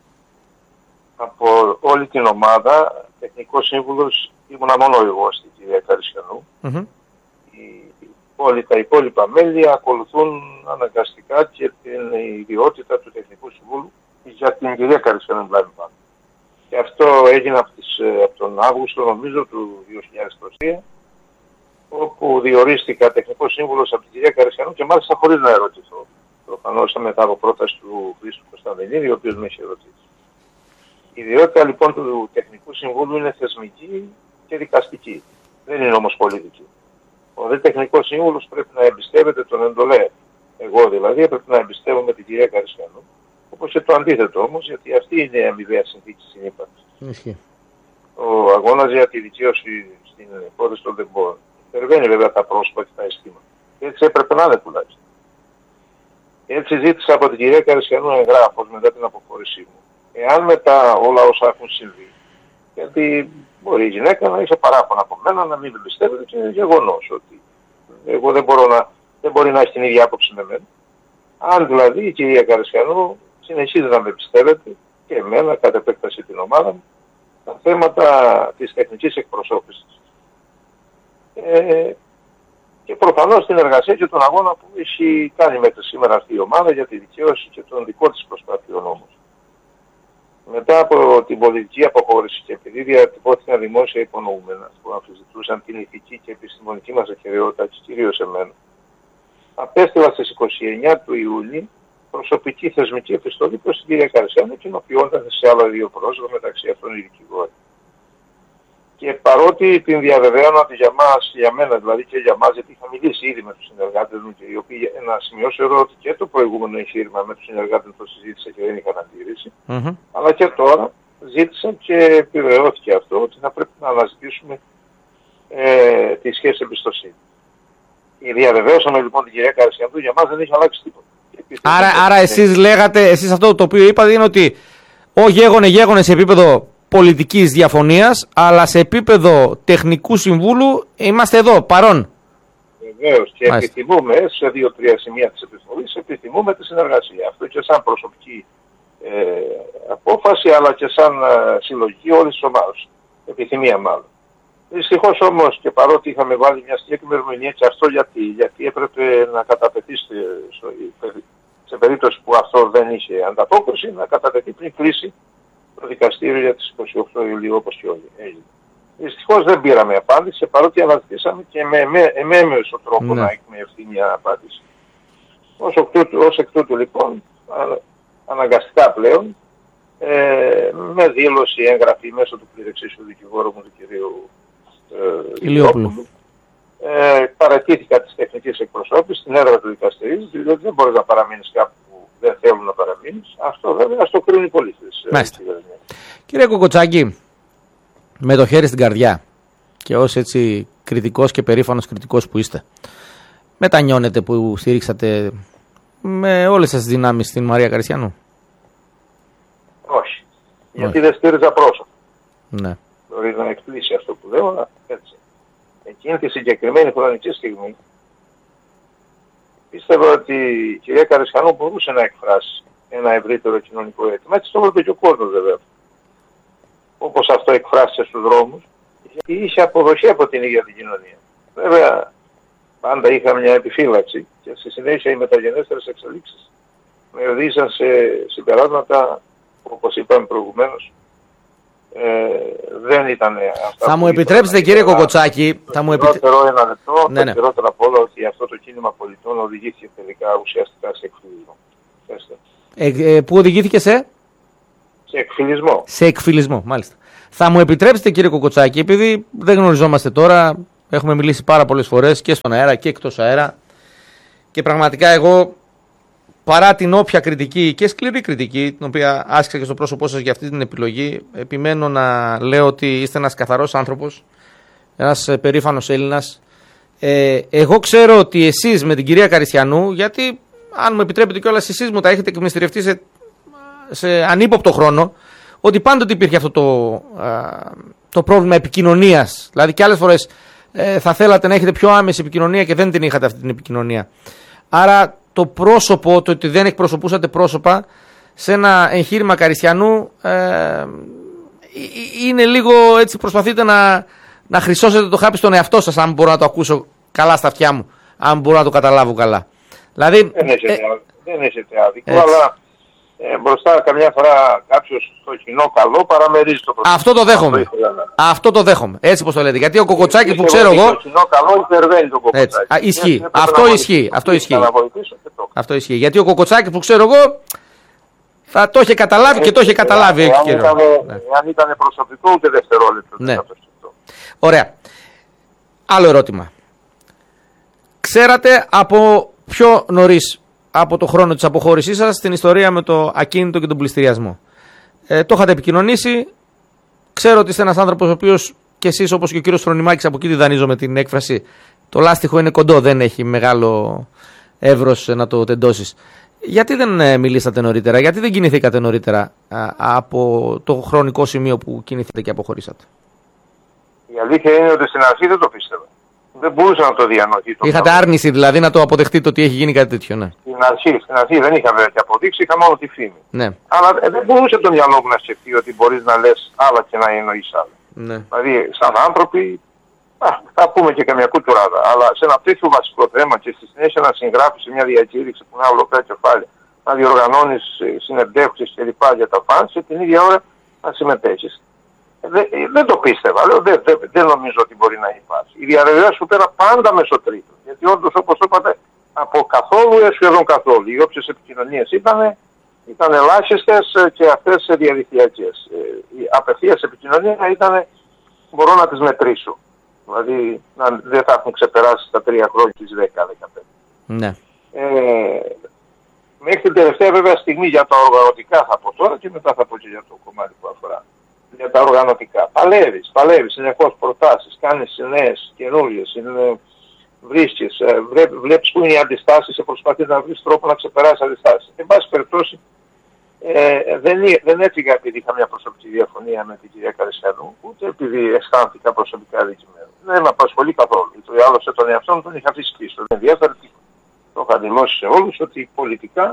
Από όλη την ομάδα, τεχνικός σύμβουλος ήμουνα μόνο εγώ στην κυρία Καριστιανού. Mm-hmm. Όλοι τα υπόλοιπα μέλη ακολουθούν αναγκαστικά και την ιδιότητα του τεχνικού συμβούλου για την κυρία Καριστιανού Μπλάμι. Και αυτό έγινε από, τις, από τον Αύγουστο, νομίζω, του δύο χιλιάδες τρία, όπου διορίστηκα τεχνικός σύμβουλος από την κυρία Καριστιανού και μάλιστα χωρίς να ερωτηθώ. Προφανώς μετά από πρόταση του Χρήστου Κωνσταντινίδη, ο οποίος με είχε ερωτήσει. Η ιδιότητα λοιπόν του τεχνικού συμβούλου είναι θεσμική και δικαστική. Δεν είναι όμως πολιτική. Ο δε τεχνικός σύμβουλος πρέπει να εμπιστεύεται τον εντολέα. Εγώ δηλαδή πρέπει να εμπιστεύομαι την κυρία Καριστιανού. Όπως και το αντίθετο όμως, γιατί αυτή είναι η αμοιβαία συνθήκη συνύπαρξης. Mm-hmm. Ο αγώνας για τη δικαίωση στην υπόθεση των Ντεμπών υπερβαίνει βέβαια τα πρόσωπα και τα αισθήματα. Και έτσι έπρεπε να είναι τουλάχιστον. Έτσι ζήτησα από την κυρία Καριστιανού εγγράφος μετά την αποχώρησή μου. Εάν μετά όλα όσα έχουν συμβεί, γιατί μπορεί η γυναίκα να είχε παράπονα από μένα, να μην με πιστεύετε και είναι γεγονός ότι εγώ δεν, μπορώ να, δεν μπορεί να έχει την ίδια άποψη με μένα. Αν δηλαδή η κυρία Καριστιανού συνεχίζει να με πιστεύετε και εμένα, κατ' επέκταση την ομάδα μου, τα θέματα της τεχνικής εκπροσώπησης. Ε, και προφανώς την εργασία και τον αγώνα που έχει κάνει μέχρι σήμερα αυτή η ομάδα για τη δικαίωση και των δικών της προσπαθειών όμως. Μετά από την πολιτική αποχώρηση και επειδή διατυπώθηκαν δημόσια υπονοούμενα που αμφισβητούσαν την ηθική και επιστημονική μας ακεραιότητα και κυρίως εμένα, απέστειλα στις είκοσι εννέα του Ιούλη προσωπική θεσμική επιστολή προς την κυρία Καριστιανού, κοινοποιώντας σε άλλα δύο πρόσωπα, μεταξύ αυτών οι δικηγόροι. Και παρότι την διαβεβαίωνα ότι για μας, για μένα δηλαδή και για μας, γιατί είχα μιλήσει ήδη με τους συνεργάτες μου και οι οποίοι να σημειώσω εδώ ότι και το προηγούμενο εγχείρημα με τους συνεργάτες μου το συζήτησα και δεν είχαν αντίρρηση, mm-hmm. αλλά και τώρα ζήτησα και επιβεβαιώθηκε αυτό ότι θα πρέπει να αναζητήσουμε ε, τη σχέση εμπιστοσύνη. Η διαβεβαίωσαμε λοιπόν την κυρία Καριστιανού, για μας δεν έχει αλλάξει τίποτα. Άρα, άρα εσείς λέγατε, εσείς αυτό το οποίο είπατε είναι ότι ο γέγονε γέγονε σε επίπεδο πολιτικής διαφωνίας, αλλά σε επίπεδο τεχνικού συμβούλου είμαστε εδώ, παρόν. Βεβαίως, και Μάλιστα. επιθυμούμε σε δύο-τρία σημεία της επιστολής, επιθυμούμε τη συνεργασία. Αυτό και σαν προσωπική ε, απόφαση, αλλά και σαν ε, συλλογική όλης της ομάδας. Επιθυμία μάλλον. Δυστυχώς όμως, και παρότι είχαμε βάλει μια συγκεκριμένη ερμηνεία, και αυτό γιατί, γιατί έπρεπε να καταπετεί στο, σε περίπτωση που αυτό δεν είχε ανταπόκριση, να καταπετεί πριν κλείσει το δικαστήριο για τις είκοσι οκτώ Ιουλίου, όπως και όλοι έγινε. Δυστυχώς δεν πήραμε απάντηση, παρότι αναζητήσαμε και με εμέμεσο τρόπο ναι. να εκμευθεί μια απάντηση. Ως εκ τούτου, ως εκ τούτου λοιπόν, αναγκαστικά πλέον, ε, με δήλωση έγγραφη μέσω του πληρεξίσιου δικηγόρου μου, του κυρίου ε, Ηλιόπουλου, ε, παρατήθηκα της τεχνικής εκπροσώπησης στην έδρα του δικαστηρίου, διότι δεν μπορείς να παραμείνεις κάπου που δεν θέλουν να παραμείνεις. Αυτό βέβαια ας το κρίνουν οι πολίτες. Κύριε Κοκοτσάκη, με το χέρι στην καρδιά και ως έτσι κριτικός και περήφανος κριτικός που είστε, μετανιώνετε που στήριξατε με όλες τις δυνάμεις την Μαρία Καριστιανού? Όχι. Γιατί δεν στήριζα πρόσωπο. Ναι. Μπορεί να εκπλήσει αυτό που λέω, αλλά έτσι. Εκείνη τη συγκεκριμένη χρονική στιγμή πίστευα ότι η κυρία Καριστιανού μπορούσε να εκφράσει ένα ευρύτερο κοινωνικό αίτημα. Έτσι το έβλεπε και ο κόσμος βέβαια. Όπως αυτό εκφράστηκε στους δρόμους, γιατί είχε αποδοχή από την ίδια την κοινωνία. Βέβαια, πάντα είχα μια επιφύλαξη και στη συνέχεια οι μεταγενέστερες εξελίξεις με οδήγησαν σε συμπεράσματα, όπως είπαμε προηγουμένως, Ε, δεν ήταν αυτά. Θα μου επιτρέψετε, κύριε Κοκοτσάκη, θα μου επιτρέψετε. ένα λεπτό, ναι, ναι. το χειρότερο απ' όλα ότι αυτό το κίνημα πολιτών οδηγήθηκε τελικά ουσιαστικά σε εκφυλισμό. Ε, ε, πού οδηγήθηκε σε? Σε εκφυλισμό. Σε εκφυλισμό, μάλιστα. Θα μου επιτρέψετε, κύριε Κοκοτσάκη, επειδή δεν γνωριζόμαστε τώρα, έχουμε μιλήσει πάρα πολλές φορές και στον αέρα και εκτός αέρα, και πραγματικά εγώ, παρά την όποια κριτική και σκληρή κριτική, την οποία άσκησα και στο πρόσωπό σας για αυτή την επιλογή, επιμένω να λέω ότι είστε ένας καθαρός άνθρωπος, ένας περήφανος Έλληνας. Ε, εγώ ξέρω ότι εσείς με την κυρία Καριστιανού, γιατί αν μου επιτρέπετε κιόλας, εσείς μου τα έχετε εκμυστηρευτεί σε, σε ανύποπτο χρόνο, ότι πάντοτε υπήρχε αυτό το, α, το πρόβλημα επικοινωνίας. Δηλαδή και άλλες φορές ε, θα θέλατε να έχετε πιο άμεση επικοινωνία και δεν την είχατε αυτή την επικοινωνία. Άρα το πρόσωπο, το ότι δεν εκπροσωπούσατε πρόσωπα σε ένα εγχείρημα Καριστιανού, ε, είναι λίγο έτσι, προσπαθείτε να, να χρυσώσετε το χάπι στον εαυτό σας, αν μπορώ να το ακούσω καλά στα αυτιά μου, αν μπορώ να το καταλάβω καλά. Δηλαδή, δεν έχετε, ε, δεν έχετε άδικο, αλλά ε, μπροστά καμιά φορά κάποιος στο κοινό καλό παραμερίζει το πρόσωπο. Αυτό το δέχομαι. Αυτό το δέχομαι. Έτσι πως το λέτε. Γιατί ο Κοκοτσάκης που ξέρω εγώ. Το κοινό καλό υπερβαίνει το Κοκοτσάκη. Α, ισχύει. Αυτό ισχύει. Αυτό ισχύει. Αυτό ισχύει. Γιατί ο Κοκοτσάκης που ξέρω εγώ θα το είχε καταλάβει και το είχε καταλάβει. Εάν ήταν προσωπικό, ούτε δευτερόλεπτο. Ναι. Ωραία. Άλλο ερώτημα. Ξέρατε από πιο νωρίς από το χρόνο της αποχώρησής σας την ιστορία με το ακίνητο και τον πληστηριασμό. Ε, το είχατε επικοινωνήσει. Ξέρω ότι είστε ένας άνθρωπος ο οποίος και εσείς, όπως και ο κύριος Φρονιμάκης, από εκεί τη δανείζω με την έκφραση, το λάστιχο είναι κοντό, δεν έχει μεγάλο εύρος να το τεντώσεις. Γιατί δεν ε, μιλήσατε νωρίτερα, γιατί δεν κινηθήκατε νωρίτερα α, από το χρονικό σημείο που κινηθείτε και αποχωρήσατε? Η αλήθεια είναι ότι στην αρχή δεν το πίστευα. Δεν μπορούσα να το διανοηθώ. Είχατε άρνηση δηλαδή να το αποδεχτείτε ότι έχει γίνει κάτι τέτοιο, ναι? Στην αρχή, στην αρχή δεν είχα βέβαια και αποδείξει, είχα μόνο τη φήμη. Ναι. Αλλά ε, δεν μπορούσε το μυαλό μου να σκεφτεί ότι μπορείς να λες άλλα και να εννοείς άλλα. Ναι. Δηλαδή, σαν άνθρωποι, α, θα πούμε και καμιά κουτουράδα. Αλλά σε ένα τέτοιο βασικό θέμα και στη συνέχεια να συγγράφεις σε μια διακήρυξη που είναι ολοκληρά κεφάλαια, να διοργανώνεις συνεντεύξεις κλπ. Για τα φανς και την ίδια ώρα να συμμετέχεις. Δεν, δεν το πίστευα. Λέω, δεν, δεν, δεν νομίζω ότι μπορεί να υπάρχει. Η διαβεβαίωση σου πέρα πάντα μεσοτρίτων. Γιατί όντως, όπως είπατε, από καθόλου έως σχεδόν καθόλου. Οι όποιες επικοινωνίες ήταν, ήταν ελάχιστες και αυτές διαδικτυακές. Η απευθείας επικοινωνία ήταν, μπορώ να τις μετρήσω. Δηλαδή να, δεν θα έχουν ξεπεράσει τα τρία χρόνια τις δέκα δεκαπέντε. Ναι. Ε, μέχρι την τελευταία βέβαια στιγμή για τα οργανωτικά θα πω τώρα και μετά θα πω και για το κομμάτι που αφορά. Για τα οργανωτικά. Παλεύεις, παλεύεις συνεχώς προτάσεις, κάνεις νέες, καινούριες, βρίσκεις, βλέ, βλέπεις που είναι οι αντιστάσεις και προσπαθείς να βρεις τρόπο να ξεπεράσεις αντιστάσεις. Εν πάση περιπτώσει, ε, δεν, δεν έφυγα επειδή είχα μια προσωπική διαφωνία με την κυρία Καριστιανού, ούτε επειδή αισθάνθηκα προσωπικά δικημένο. Δεν με απασχολεί καθόλου. Το άλλωστε τον εαυτό μου τον είχα αφήσει πίσω. Δεν ενδιαφέρει τίποτα. Το είχα δηλώσει σε όλους ότι πολιτικά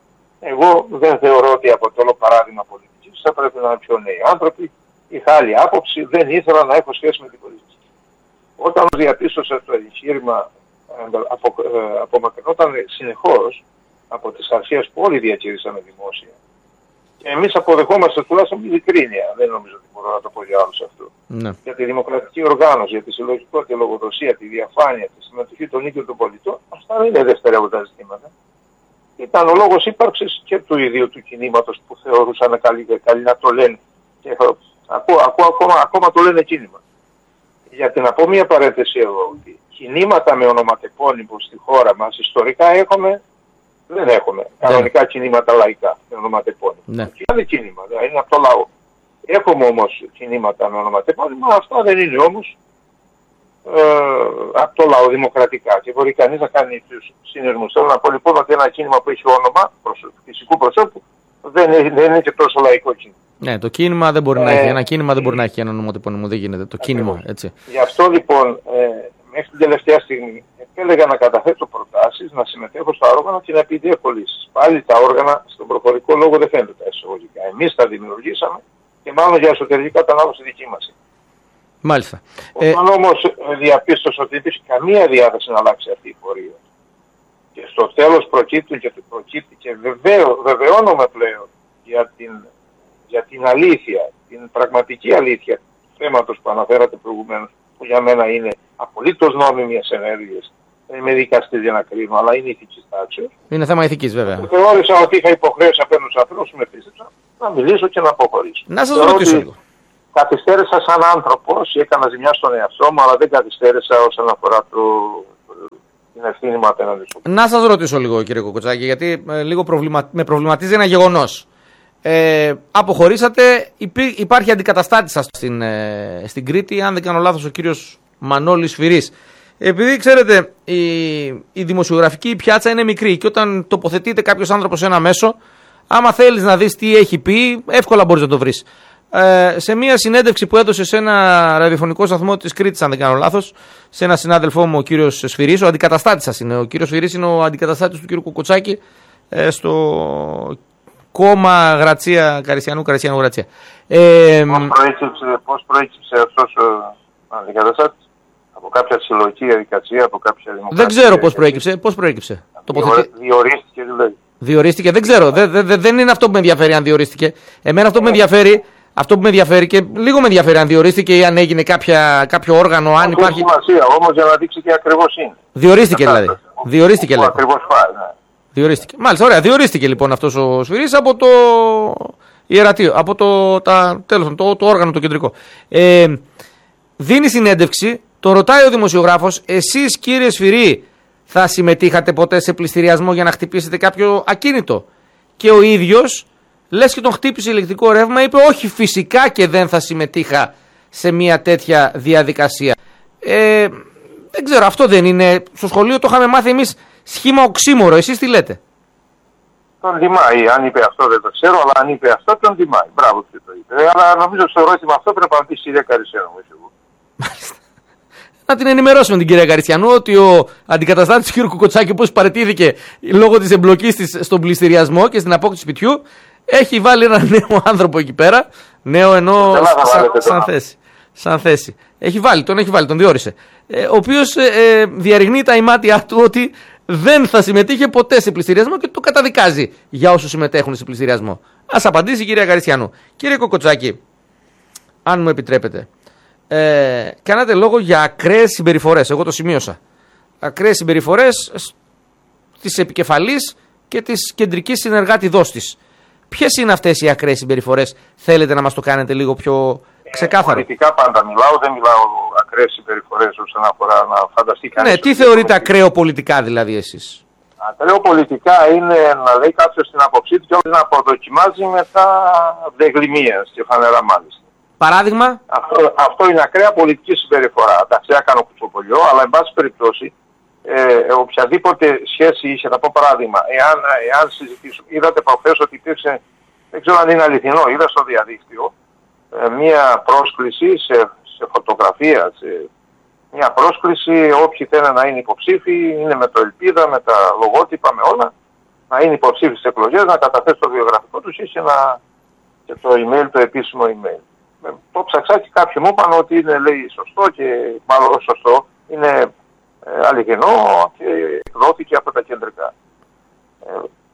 εγώ δεν θεωρώ ότι αποτελώ παράδειγμα πολιτικής. Θα πρέπει να είναι πιο νέοι άνθρωποι. Είχα άλλη άποψη. Δεν ήθελα να έχω σχέση με την πολιτική. Όταν διαπίστωσα το εγχείρημα απο, ε, απομακρυνόταν συνεχώς από τις αρχές που όλοι διακήρυσαμε δημόσια. Και εμείς αποδεχόμαστε τουλάχιστον ειλικρίνεια. Δεν νομίζω ότι μπορώ να το πω για άλλους αυτό. Ναι. Για τη δημοκρατική οργάνωση, για τη συλλογικότητα, τη λογοδοσία, τη διαφάνεια, τη συμμετοχή των ίδιων των πολιτών, αυτά δεν είναι δευτερεύοντα ζητήματα. Ήταν ο λόγος ύπαρξης και του ιδίου του κινήματος που θεωρούσαν καλή, καλή να το λένε. Και ακούω, ακούω, ακόμα, ακόμα το λένε κίνημα. Γιατί να πω μια παρένθεση εδώ, ότι κινήματα με ονοματεπώνυμο στη χώρα μας ιστορικά έχουμε, δεν έχουμε. Κανονικά ναι. Κινήματα λαϊκά με ονοματεπώνυμο. Ναι. Είναι κίνημα, δηλαδή είναι από το λαό. Έχουμε όμως κινήματα με ονοματεπώνυμο, αυτά δεν είναι όμως ε, από το λαό δημοκρατικά. Και μπορεί κανείς να κάνει τους συνειρμούς. Θέλω να πω λοιπόν ότι ένα κίνημα που έχει όνομα προσω... φυσικού προσώπου δεν είναι, δεν είναι και τόσο λαϊκό κίνημα. Ναι, το κίνημα δεν μπορεί ε, να έχει. Ένα κίνημα δεν μπορεί να έχει ένα ονοματεπώνυμο. Δεν γίνεται. Το κίνημα, έτσι. Γι' αυτό λοιπόν ε, μέχρι την τελευταία στιγμή έλεγα να καταθέτω προτάσεις, να συμμετέχω στα όργανα και να επιδέχω λύσεις. Πάλι τα όργανα στον προφορικό λόγο δεν φαίνονται τα εισαγωγικά. Εμείς τα δημιουργήσαμε και μάλλον για εσωτερική κατανάλωση δική μας. Μάλιστα. Όταν ε... όμως διαπίστωσα ότι δεν υπήρχε καμία διάθεση να αλλάξει αυτή η πορεία και στο τέλος προκύπτουν και προκύπτει και βεβαίω, βεβαιώνομαι πλέον για την για την αλήθεια, την πραγματική αλήθεια του θέματος που αναφέρατε προηγουμένως, που για μένα είναι απολύτως νόμιμες ενέργειες, δεν είμαι δικαστής για να κρίνω, αλλά είναι ηθικής τάξης. Είναι θέμα ηθικής, βέβαια. Θεώρησα ότι είχα υποχρέωση απέναντι στους ανθρώπους που με πίστεψαν να μιλήσω και να αποχωρήσω. Να σας ρωτήσω λίγο. Καθυστέρησα σαν άνθρωπος, έκανα ζημιά στον εαυτό μου, αλλά δεν καθυστέρησα όσον αφορά το, την ευθύνη μου απέναντι σου. Να σας ρωτήσω λίγο, κύριε Κοκοτσάκη, γιατί ε, λίγο προβλημα... με προβληματίζει ένα γεγονός. Ε, αποχωρήσατε, υπή... υπάρχει αντικαταστάτη σας στην, ε, στην Κρήτη, αν δεν κάνω λάθος, ο κύριος Μανώλης Σφυρής. Επειδή ξέρετε, η, η δημοσιογραφική πιάτσα είναι μικρή και όταν τοποθετείται κάποιος άνθρωπος σε ένα μέσο, άμα θέλεις να δεις τι έχει πει, εύκολα μπορείς να το βρεις. Ε, σε μια συνέντευξη που έδωσε σε ένα ραδιοφωνικό σταθμό της Κρήτης, αν δεν κάνω λάθος, σε ένα συνάδελφό μου, ο κύριος Σφυρής, ο αντικαταστάτης σας είναι. Ο κύριος Σφυρής είναι ο αντικαταστάτης του κύριου Κοκοτσάκη ε, στο κόμμα Γρατσία, Καρισιανού, Καρισιανού Γρατσία. Ε, πώς, προέκυψε, πώς προέκυψε αυτός ο αντικαταστάτης? Από κάποια συλλογική διαδικασία, από κάποια δημοκρατία? Δεν ξέρω πώς προέκυψε. Πώς προέκυψε. Διορίστηκε, διορίστηκε δηλαδή. Διορίστηκε, δεν ξέρω. Δε, δε, δε, δεν είναι αυτό που με ενδιαφέρει αν διορίστηκε. Εμένα αυτό που με ενδιαφέρει, αυτό που με ενδιαφέρει και λίγο με ενδιαφέρει αν διορίστηκε ή αν έγινε κάποια, κάποιο όργανο. Αν υπάρχει. Έχει σημασία όμως για να δείξει και ακριβώς είναι. Διορίστηκε δηλαδή. Ο, διορίστηκε ο, ο, ακριβώς πάει, ναι. Διορίστηκε. Μάλιστα, ωραία. Διορίστηκε λοιπόν αυτός ο Σφυρής από το ιερατείο, από το, τα, τέλος, το, το όργανο το κεντρικό. Ε, δίνει συνέντευξη, το ρωτάει ο δημοσιογράφος, εσείς κύριε Σφυρή, θα συμμετείχατε ποτέ σε πληστηριασμό για να χτυπήσετε κάποιο ακίνητο? Και ο ίδιος, λες και τον χτύπησε ηλεκτρικό ρεύμα, είπε όχι, φυσικά και δεν θα συμμετείχα σε μια τέτοια διαδικασία. Ε, δεν ξέρω, αυτό δεν είναι, στο σχολείο το είχαμε μάθει εμείς σχήμα οξύμορο, εσείς τι λέτε? Τον τιμάει, αν είπε αυτό δεν το ξέρω, αλλά αν είπε αυτό τον τιμάει. Μπράβο που το είπε. Ε, αλλά νομίζω στο ερώτημα αυτό πρέπει να απαντήσει η κυρία Καρισιανού. Μάλιστα. Να την ενημερώσουμε την κυρία Καρισιανού ότι ο αντικαταστάτης του κ. Κοκοτσάκη, που παραιτήθηκε λόγω της εμπλοκής της στον πληστηριασμό και στην απόκτηση σπιτιού, έχει βάλει έναν νέο άνθρωπο εκεί πέρα. Νέο εννοώ σαν, σαν θέση. Σαν θέση. Έχει βάλει, τον έχει βάλει, τον διόρισε. Ε, ο οποίος ε, ε, διαρριγνύει τα ημάτια του ότι δεν θα συμμετείχε ποτέ σε πληστηριασμό και το καταδικάζει για όσους συμμετέχουν σε πληστηριασμό. Ας απαντήσει η κυρία Καρισιανού. Κύριε Κοκοτσάκη, αν μου επιτρέπετε, ε, κάνατε λόγο για ακραίες συμπεριφορές. Εγώ το σημείωσα. Ακραίες συμπεριφορές της επικεφαλής και της κεντρικής συνεργάτηδός της. Ποιες είναι αυτές οι ακραίες συμπεριφορές? Θέλετε να μας το κάνετε λίγο πιο ξεκάθαρο? Πολιτικά πάντα μιλάω, δεν μιλάω ακραίες συμπεριφορές όσον αφορά να φανταστεί κανείς. Ναι, τι θεωρείτε ακραίο πολιτικά δηλαδή εσείς? Ακραίο πολιτικά είναι να λέει κάποιος την άποψή του και όχι να αποδοκιμάζει μετά δεγλυμίας και φανερά μάλιστα. Παράδειγμα? Αυτό, αυτό είναι ακραία πολιτική συμπεριφορά. Εντάξει, έκανα κουτσοπολιό, αλλά εν πάση περιπτώσει ε, οποιαδήποτε σχέση είχε, θα πω παράδειγμα, εάν, εάν συζητήσουμε, είδατε προχθές ότι υπήρξε, δεν ξέρω αν είναι αληθινό, είδα στο διαδίκτυο, ε, μία πρόσκληση σε, σε φωτογραφία, σε, μία πρόσκληση, όποιοι θέλουν να είναι υποψήφοι, είναι με το ελπίδα, με τα λογότυπα, με όλα, να είναι υποψήφοι στις εκλογές, να καταθέσουν το βιογραφικό τους, είχε ένα, και το email, το επίσημο email. Το ψαξά και κάποιοι μου είπαν ότι είναι, λέει, σωστό και μάλλον σωστό, είναι ε, αληθινό και εκδόθηκε από τα κεντρικά. Ε,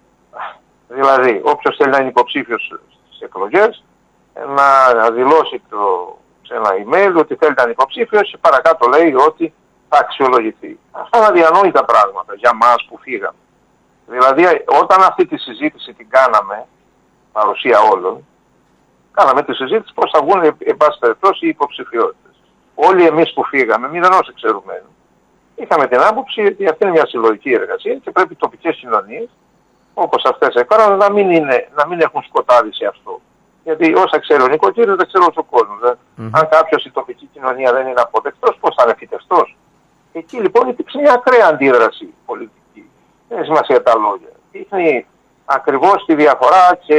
δηλαδή, όποιος θέλει να είναι υποψήφιος στις εκλογές, ε, να δηλώσει το, σε ένα email ότι θέλει να είναι υποψήφιος και παρακάτω λέει ότι θα αξιολογηθεί. Αυτά είναι αδιανόητα πράγματα για μας που φύγαμε. Δηλαδή, όταν αυτή τη συζήτηση την κάναμε, παρουσία όλων, κάναμε τη συζήτηση πώς θα βγουν εν πάση περιπτώσει οι υποψηφιότητες. Όλοι εμείς που φύγαμε, μηδενός εξαιρουμένου, είχαμε την άποψη ότι αυτή είναι μια συλλογική εργασία και πρέπει οι τοπικές κοινωνίες, όπως αυτές έκαναν, να μην, είναι, να μην έχουν σκοτάδι σε αυτό. Γιατί όσα ξέρει ο νοικοκύρης δεν ξέρει ο κόσμος. Mm-hmm. Αν κάποιος η τοπική κοινωνία δεν είναι αποδεκτός, πώς θα είναι φυτευτός? Εκεί λοιπόν υπήρξε μια ακραία αντίδραση πολιτική. Δεν έχει σημασία τα λόγια. Δείχνει ακριβώς τη διαφορά και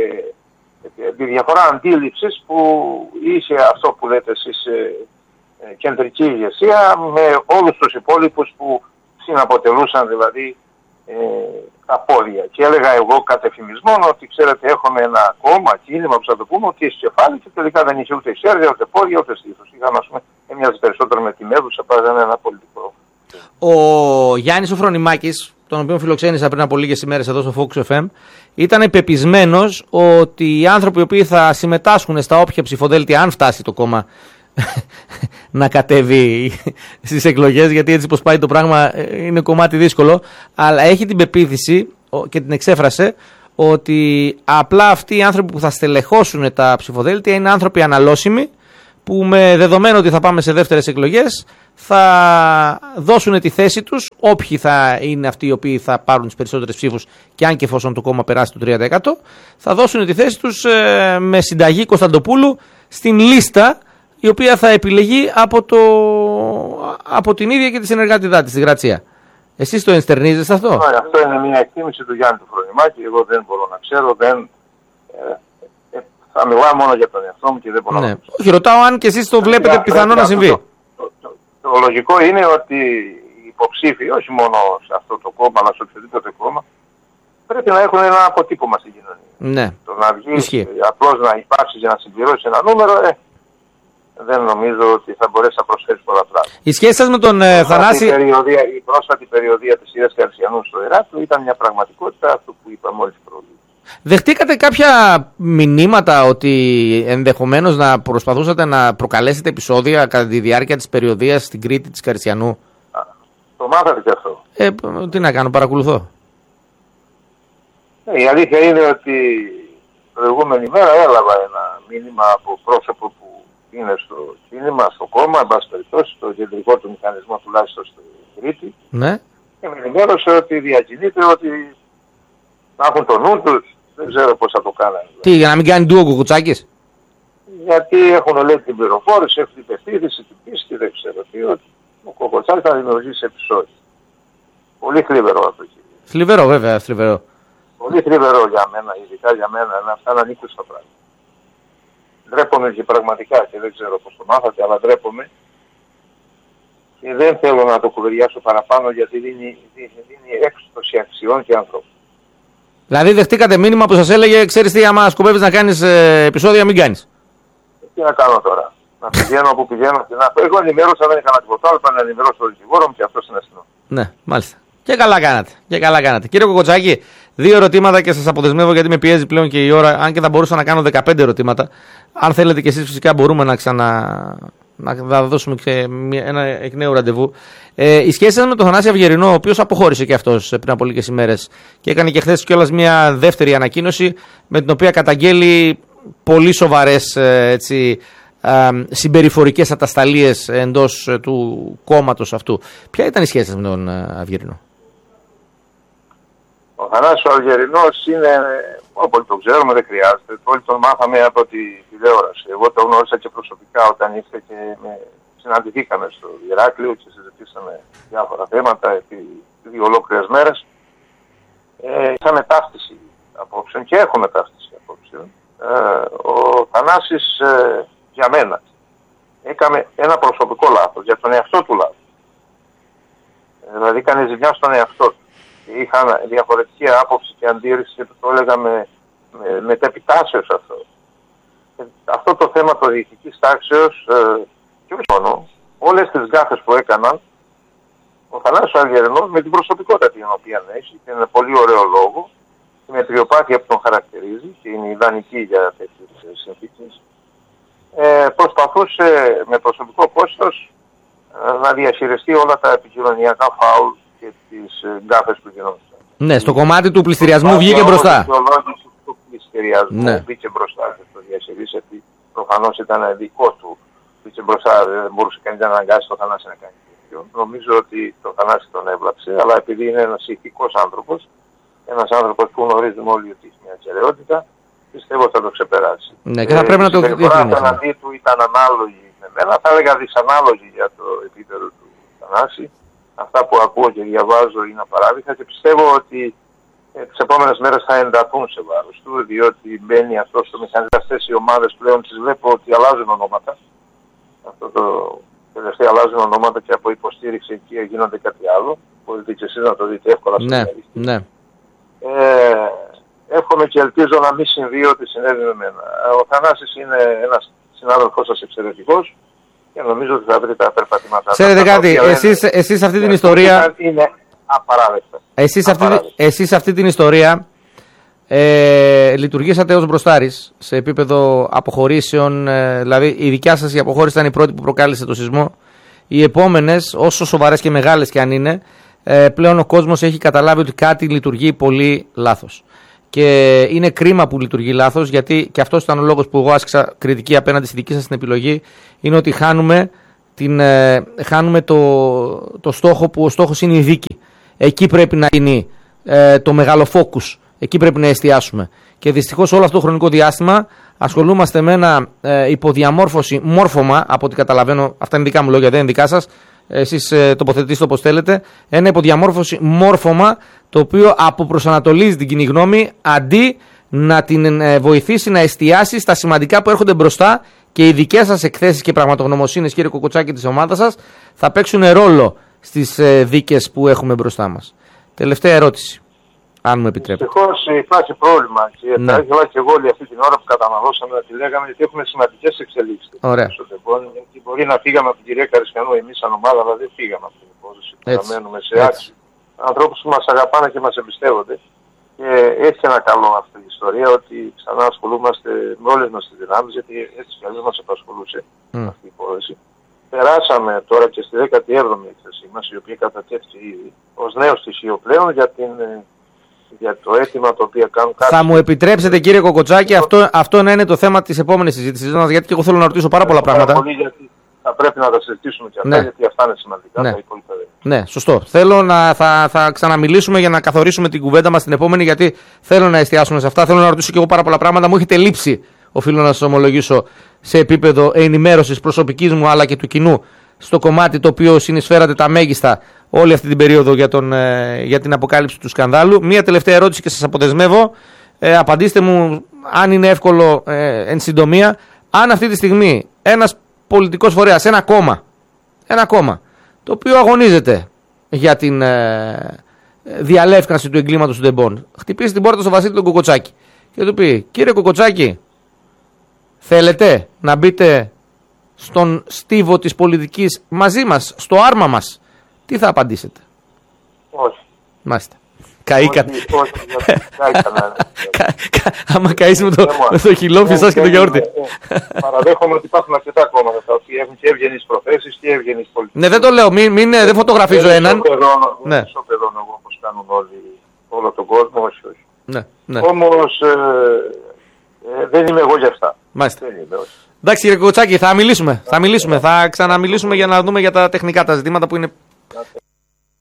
τη διαφορά αντίληψης που είσαι αυτό που λέτε εσείς ε, ε, κεντρική ηγεσία με όλους τους υπόλοιπους που συναποτελούσαν δηλαδή ε, τα πόδια. Και έλεγα εγώ κατ' εφημισμόν ότι ξέρετε έχουμε ένα κόμμα, κίνημα που θα το πούμε ότι έχει κεφάλι και τελικά δεν είχε ούτε χέρια, ούτε πόδια, ούτε στήθος. Είχαμε ας πούμε, έμοιαζε περισσότερο με τη μέδουσα παρά ένα πολιτικό. Ο Γιάννης ο Φρονιμάκης τον οποίο φιλοξένησα πριν από λίγες ημέρες εδώ στο Focus εφ εμ, ήταν πεπισμένος ότι οι άνθρωποι οι οποίοι θα συμμετάσχουν στα όποια ψηφοδέλτια, αν φτάσει το κόμμα να κατέβει στις εκλογές, γιατί έτσι πως πάει το πράγμα είναι κομμάτι δύσκολο, αλλά έχει την πεποίθηση και την εξέφρασε ότι απλά αυτοί οι άνθρωποι που θα στελεχώσουν τα ψηφοδέλτια είναι άνθρωποι αναλώσιμοι, που με δεδομένο ότι θα πάμε σε δεύτερες εκλογές θα δώσουν τη θέση τους, όποιοι θα είναι αυτοί οι οποίοι θα πάρουν τις περισσότερες ψήφους, και αν και εφόσον το κόμμα περάσει το τρία τοις εκατό, θα δώσουν τη θέση τους ε, με συνταγή Κωνσταντοπούλου στην λίστα, η οποία θα επιλεγεί από, το, από την ίδια και τη συνεργάτητά της, τη Γρατσία. Εσείς το ενστερνίζεστε αυτό? Ναι, αυτό είναι μια εκτίμηση του Γιάννη του Φρονιμάκη. Εγώ δεν μπορώ να ξέρω, δεν, ε, ε, θα μιλάω μόνο για τον εαυτό μου και δεν μπορώ ναι. να ξέρω. Όχι, ρωτάω αν και εσείς το βλέπετε yeah, πιθανό να συμβεί. Το, το, το, το, το λογικό είναι ότι οι υποψήφοι, όχι μόνο σε αυτό το κόμμα, αλλά σε οποιοδήποτε κόμμα, πρέπει να έχουν ένα αποτύπωμα στην κοινωνία. Ναι. Το να βγει απλώς να υπάρξει για να συμπληρώσει ένα νούμερο, ε, δεν νομίζω ότι θα μπορέσει να προσφέρει πολλά πράγματα. Η σχέση σας με τον ε, Θανάση... Περιοδία, η πρόσφατη περιοδία της Ιεράς Καρσιανού στο Ηράκλειο ήταν μια πραγματικότητα, αυτό που είπα μόλις προηγούμενα. Δεχτήκατε κάποια μηνύματα ότι ενδεχομένως να προσπαθούσατε να προκαλέσετε επεισόδια κατά τη διάρκεια της περιοδίας στην Κρήτη της Καρσιανού? Α, το μάθατε και αυτό. Ε, τι να κάνω, παρακολουθώ. Ε, η αλήθεια είναι ότι την προηγούμενη μέρα έλαβα ένα μήνυμα από πρόσωπο που είναι στο κίνημα, στο κόμμα, εν πάση περιπτώσει, στο κεντρικό του μηχανισμό τουλάχιστον στην Κρήτη. Ναι. Και με ενημέρωσε ότι διακινείται, ότι να έχουν το νου τους, δεν ξέρω πώς θα το κάνανε. Τι, για να μην κάνει ντου ο Κουκουτσάκης? Γιατί έχουν λέει την πληροφόρηση, έχουν την πεποίθηση, την πίστη, δεν ξέρω τι, ότι ο Κουκουτσάκης θα δημιουργήσει επεισόδιο. Πολύ θλιβερό αυτό. Θλιβερό, βέβαια, θλιβερό. Πολύ θλιβερό για μένα, ειδικά για μένα, να αυτά να ανήκουν στα πράγματα. Ντρέπομαι και πραγματικά, και δεν ξέρω πώς το μάθατε, αλλά ντρέπομαι. Και δεν θέλω να το κουβεντιάσω παραπάνω, γιατί δίνει, δίνει έκπτωση αξιών και ανθρώπων. Δηλαδή δεχτήκατε μήνυμα που σας έλεγε, ξέρεις τι, άμα σκοπεύεις να κάνεις ε, επεισόδια, μην κάνεις. Τι να κάνω τώρα? Να πηγαίνω όπου πηγαίνω και να... Εγώ ενημέρωσα, δεν έκανα τίποτα άλλο, να ενημερώσω τον δικηγόρο μου και αυτό είναι αστυνό. Ναι, μάλιστα. Και καλά κάνατε. Και καλά κάνατε. Κύριε Κουκουτσάκη, δύο ερωτήματα και σας αποδεσμεύω, γιατί με πιέζει πλέον και η ώρα. Αν και θα μπορούσα να κάνω δεκαπέντε ερωτήματα. Αν θέλετε και εσείς, φυσικά μπορούμε να ξανα. Να δώσουμε και ένα εκ νέου ραντεβού. Ε, η σχέση σας με τον Θανάση Αυγερινό, ο οποίος αποχώρησε και αυτός πριν από λίγες ημέρες και έκανε και χθες κιόλας μια δεύτερη ανακοίνωση με την οποία καταγγέλει πολύ σοβαρές έτσι, ε, συμπεριφορικές ατασταλίες εντός ε, του κόμματος αυτού. Ποια ήταν η σχέση σας με τον ε, Αυγερινό? Ο Θανάσης ο Αυγερινός είναι, όπως το ξέρουμε, δεν χρειάζεται. Όλοι τον μάθαμε από τη τηλεόραση. Εγώ τον γνώρισα και προσωπικά όταν ήρθε και με... συναντηθήκαμε στο Ηράκλειο και συζητήσαμε διάφορα θέματα επί δύο ολόκληρες μέρες. Ε, είχαμε ταύτιση απόψεων και έχουμε ταύτιση απόψεων. Ε, ο Θανάσης ε, για μένα έκανε ένα προσωπικό λάθος, για τον εαυτό του λάθος. Ε, δηλαδή έκανε ζημιά στον εαυτό του. Είχαν διαφορετική άποψη και αντίρρηση και το έλεγα με, με, με τεπιτάσεως αυτό. Ε, αυτό το θέμα το διοικητικής τάξεως ε, και όχι μόνο, όλες τις γκάφες που έκαναν, ο Θανάσης ο Αυγερινός με την προσωπικότητα την οποία έχει, και είναι πολύ ωραίο λόγο, η μετριοπάθεια που τον χαρακτηρίζει και είναι ιδανική για τέτοιες συνθήκες, ε, προσπαθούσε με προσωπικό κόστος ε, να διαχειριστεί όλα τα επικοινωνιακά φάουλ και τις γκάφες που γινόντουσαν. Ναι, στο κομμάτι του πληστηριασμού βγήκε μπροστά. Η ορθολογήση του πληστηριασμού ναι. μπήκε μπροστά και το διαχειρίστηκε. Προφανώς ήταν δικό του. Μπήκε μπροστά, δεν μπορούσε κανείς να αναγκάσει τον Θανάση να κάνει τέτοιο. Νομίζω ότι το Θανάση τον έβλαψε, αλλά επειδή είναι ένας ηθικός άνθρωπος, ένας άνθρωπος που γνωρίζουμε όλοι ότι έχει μια ακεραιότητα, πιστεύω θα το ξεπεράσει. Ναι, και θα πρέπει ε, να το διευκρινίσουμε. Η απέναντί του ήταν ανάλογη με μένα, θα έλεγα δυσανάλογη για το επίπεδο του Θανάση. Αυτά που ακούω και διαβάζω είναι απαράδεκτα και πιστεύω ότι ε, τις επόμενες μέρες θα ενταθούν σε βάρος του, διότι μπαίνει αυτό στο μηχανισμό. Αυτές οι ομάδες πλέον τις βλέπω ότι αλλάζουν ονόματα. Αυτό το τελευταίο αλλάζουν ονόματα και από υποστήριξη εκεί γίνονται κάτι άλλο. Μπορείτε και εσείς να το δείτε εύκολα. Ναι, ναι. Ε, εύχομαι και ελπίζω να μην συμβεί ό,τι συνέβη με μένα. Ο Θανάσης είναι ένας συνάδελφός σας εξαιρετικός. Και νομίζω ότι θα βρει τα περπατήματά. Ξέρετε κάτι, εσείς, εσείς αυτή την ιστορία... Είναι απαράδεκτα. Εσείς αυτή, εσείς αυτή την ιστορία ε, λειτουργήσατε ως μπροστάρης σε επίπεδο αποχωρήσεων, ε, δηλαδή η δικιά σας η αποχώρηση ήταν η πρώτη που προκάλεσε το σεισμό. Οι επόμενες, όσο σοβαρές και μεγάλες και αν είναι, ε, πλέον ο κόσμος έχει καταλάβει ότι κάτι λειτουργεί πολύ λάθος. Και είναι κρίμα που λειτουργεί λάθος, γιατί και αυτός ήταν ο λόγος που εγώ άσκησα κριτική απέναντι στη δική σας την επιλογή, είναι ότι χάνουμε, την, ε, χάνουμε το, το στόχο που ο στόχος είναι η δίκη. Εκεί πρέπει να γίνει ε, το μεγάλο focus, εκεί πρέπει να εστιάσουμε. Και δυστυχώς όλο αυτό το χρονικό διάστημα ασχολούμαστε με ένα ε, υποδιαμόρφωση μόρφωμα, από ό,τι καταλαβαίνω, αυτά είναι δικά μου λόγια, δεν είναι δικά σας, εσείς ε, τοποθετήστε όπως θέλετε, ένα υποδιαμόρφωση μόρφωμα το οποίο αποπροσανατολίζει την κοινή γνώμη αντί να την ε, βοηθήσει να εστιάσει στα σημαντικά που έρχονται μπροστά, και οι δικές σας εκθέσεις και πραγματογνωμοσύνες, κύριε Κοκοτσάκη, της ομάδας σας θα παίξουν ρόλο στις ε, δίκες που έχουμε μπροστά μας. Τελευταία ερώτηση, αν μου επιτρέπετε. Δυστυχώς υπάρχει πρόβλημα και ναι. Θα ήθελα και εγώ όλη αυτή την ώρα που καταναλώσαμε να τη λέγαμε, γιατί έχουμε σημαντικές εξελίξεις. Ωραία. Και μπορεί να φύγαμε από την κυρία Καρισκανού εμείς σαν ομάδα, αλλά δεν φύγαμε από την υπόθεση. Παραμένουμε σε άξιοι ανθρώπους που μας αγαπάνε και μας εμπιστεύονται. Και έχει ένα καλό αυτή η ιστορία, ότι ξανά ασχολούμαστε με όλες μας τις δυνάμεις, γιατί έτσι κι αλλιώς μας απασχολούσε mm. αυτή η υπόθεση. Περάσαμε τώρα και στη δέκατη έβδομη έκθεσή μας, η οποία κατατέθηκε ήδη ως νέο στοιχείο πλέον για, την, για το αίτημα το οποίο κάνουν κάποιοι. Θα μου επιτρέψετε, κύριε Κοκοτσάκη, αυτό, αυτό να είναι το θέμα της επόμενης συζήτησης, γιατί και εγώ θέλω να ρωτήσω πάρα πολλά πράγματα. Πολύ, γιατί θα πρέπει να τα συζητήσουμε και αυτά, ναι. Γιατί αυτά είναι σημαντικά. Ναι. Τα υπόλοιπα δεν. Ναι, σωστό. Θέλω να θα, θα ξαναμιλήσουμε για να καθορίσουμε την κουβέντα μας την επόμενη, γιατί θέλω να εστιάσουμε σε αυτά. Θέλω να ρωτήσω και εγώ πάρα πολλά πράγματα. Μου έχετε λείψει, οφείλω να σας ομολογήσω, σε επίπεδο ενημέρωσης προσωπικής μου αλλά και του κοινού, στο κομμάτι το οποίο συνεισφέρατε τα μέγιστα όλη αυτή την περίοδο για, τον, ε, για την αποκάλυψη του σκανδάλου. Μία τελευταία ερώτηση και σας αποδεσμεύω. Ε, απαντήστε μου, αν είναι εύκολο, ε, εν συντομία, αν αυτή τη στιγμή ένας πολιτικός φορέας, ένα κόμμα, ένα κόμμα το οποίο αγωνίζεται για την ε, διαλεύκανση του εγκλήματος του Ντεμπόν, χτυπήσει την πόρτα στο Βασίλη τον Κοκοτσάκη και του πει: κύριε Κοκοτσάκη, θέλετε να μπείτε στον στίβο της πολιτικής μαζί μας, στο άρμα μας, τι θα απαντήσετε? Όχι. Μάλιστα. Καήκατε. Άμα καείς με το χιλόφι σας και το γιαούρτι. Παραδέχομαι ότι υπάρχουν αρκετά κόμματα τα οποία έχουν και ευγενείς προθέσεις και ευγενείς πολιτικές. Ναι, δεν το λέω, δεν φωτογραφίζω έναν. Δεν ισοπεδώνω εγώ όπως κάνουν όλοι, όλο τον κόσμο, όχι, όχι. Ναι. Όμως δεν είμαι εγώ για αυτά. Μάλιστα. Εντάξει, κύριε Κοκοτσάκη, θα μιλήσουμε. Θα μιλήσουμε. Θα ξαναμιλήσουμε για να δούμε για τα τεχνικά τα ζητήματα που είναι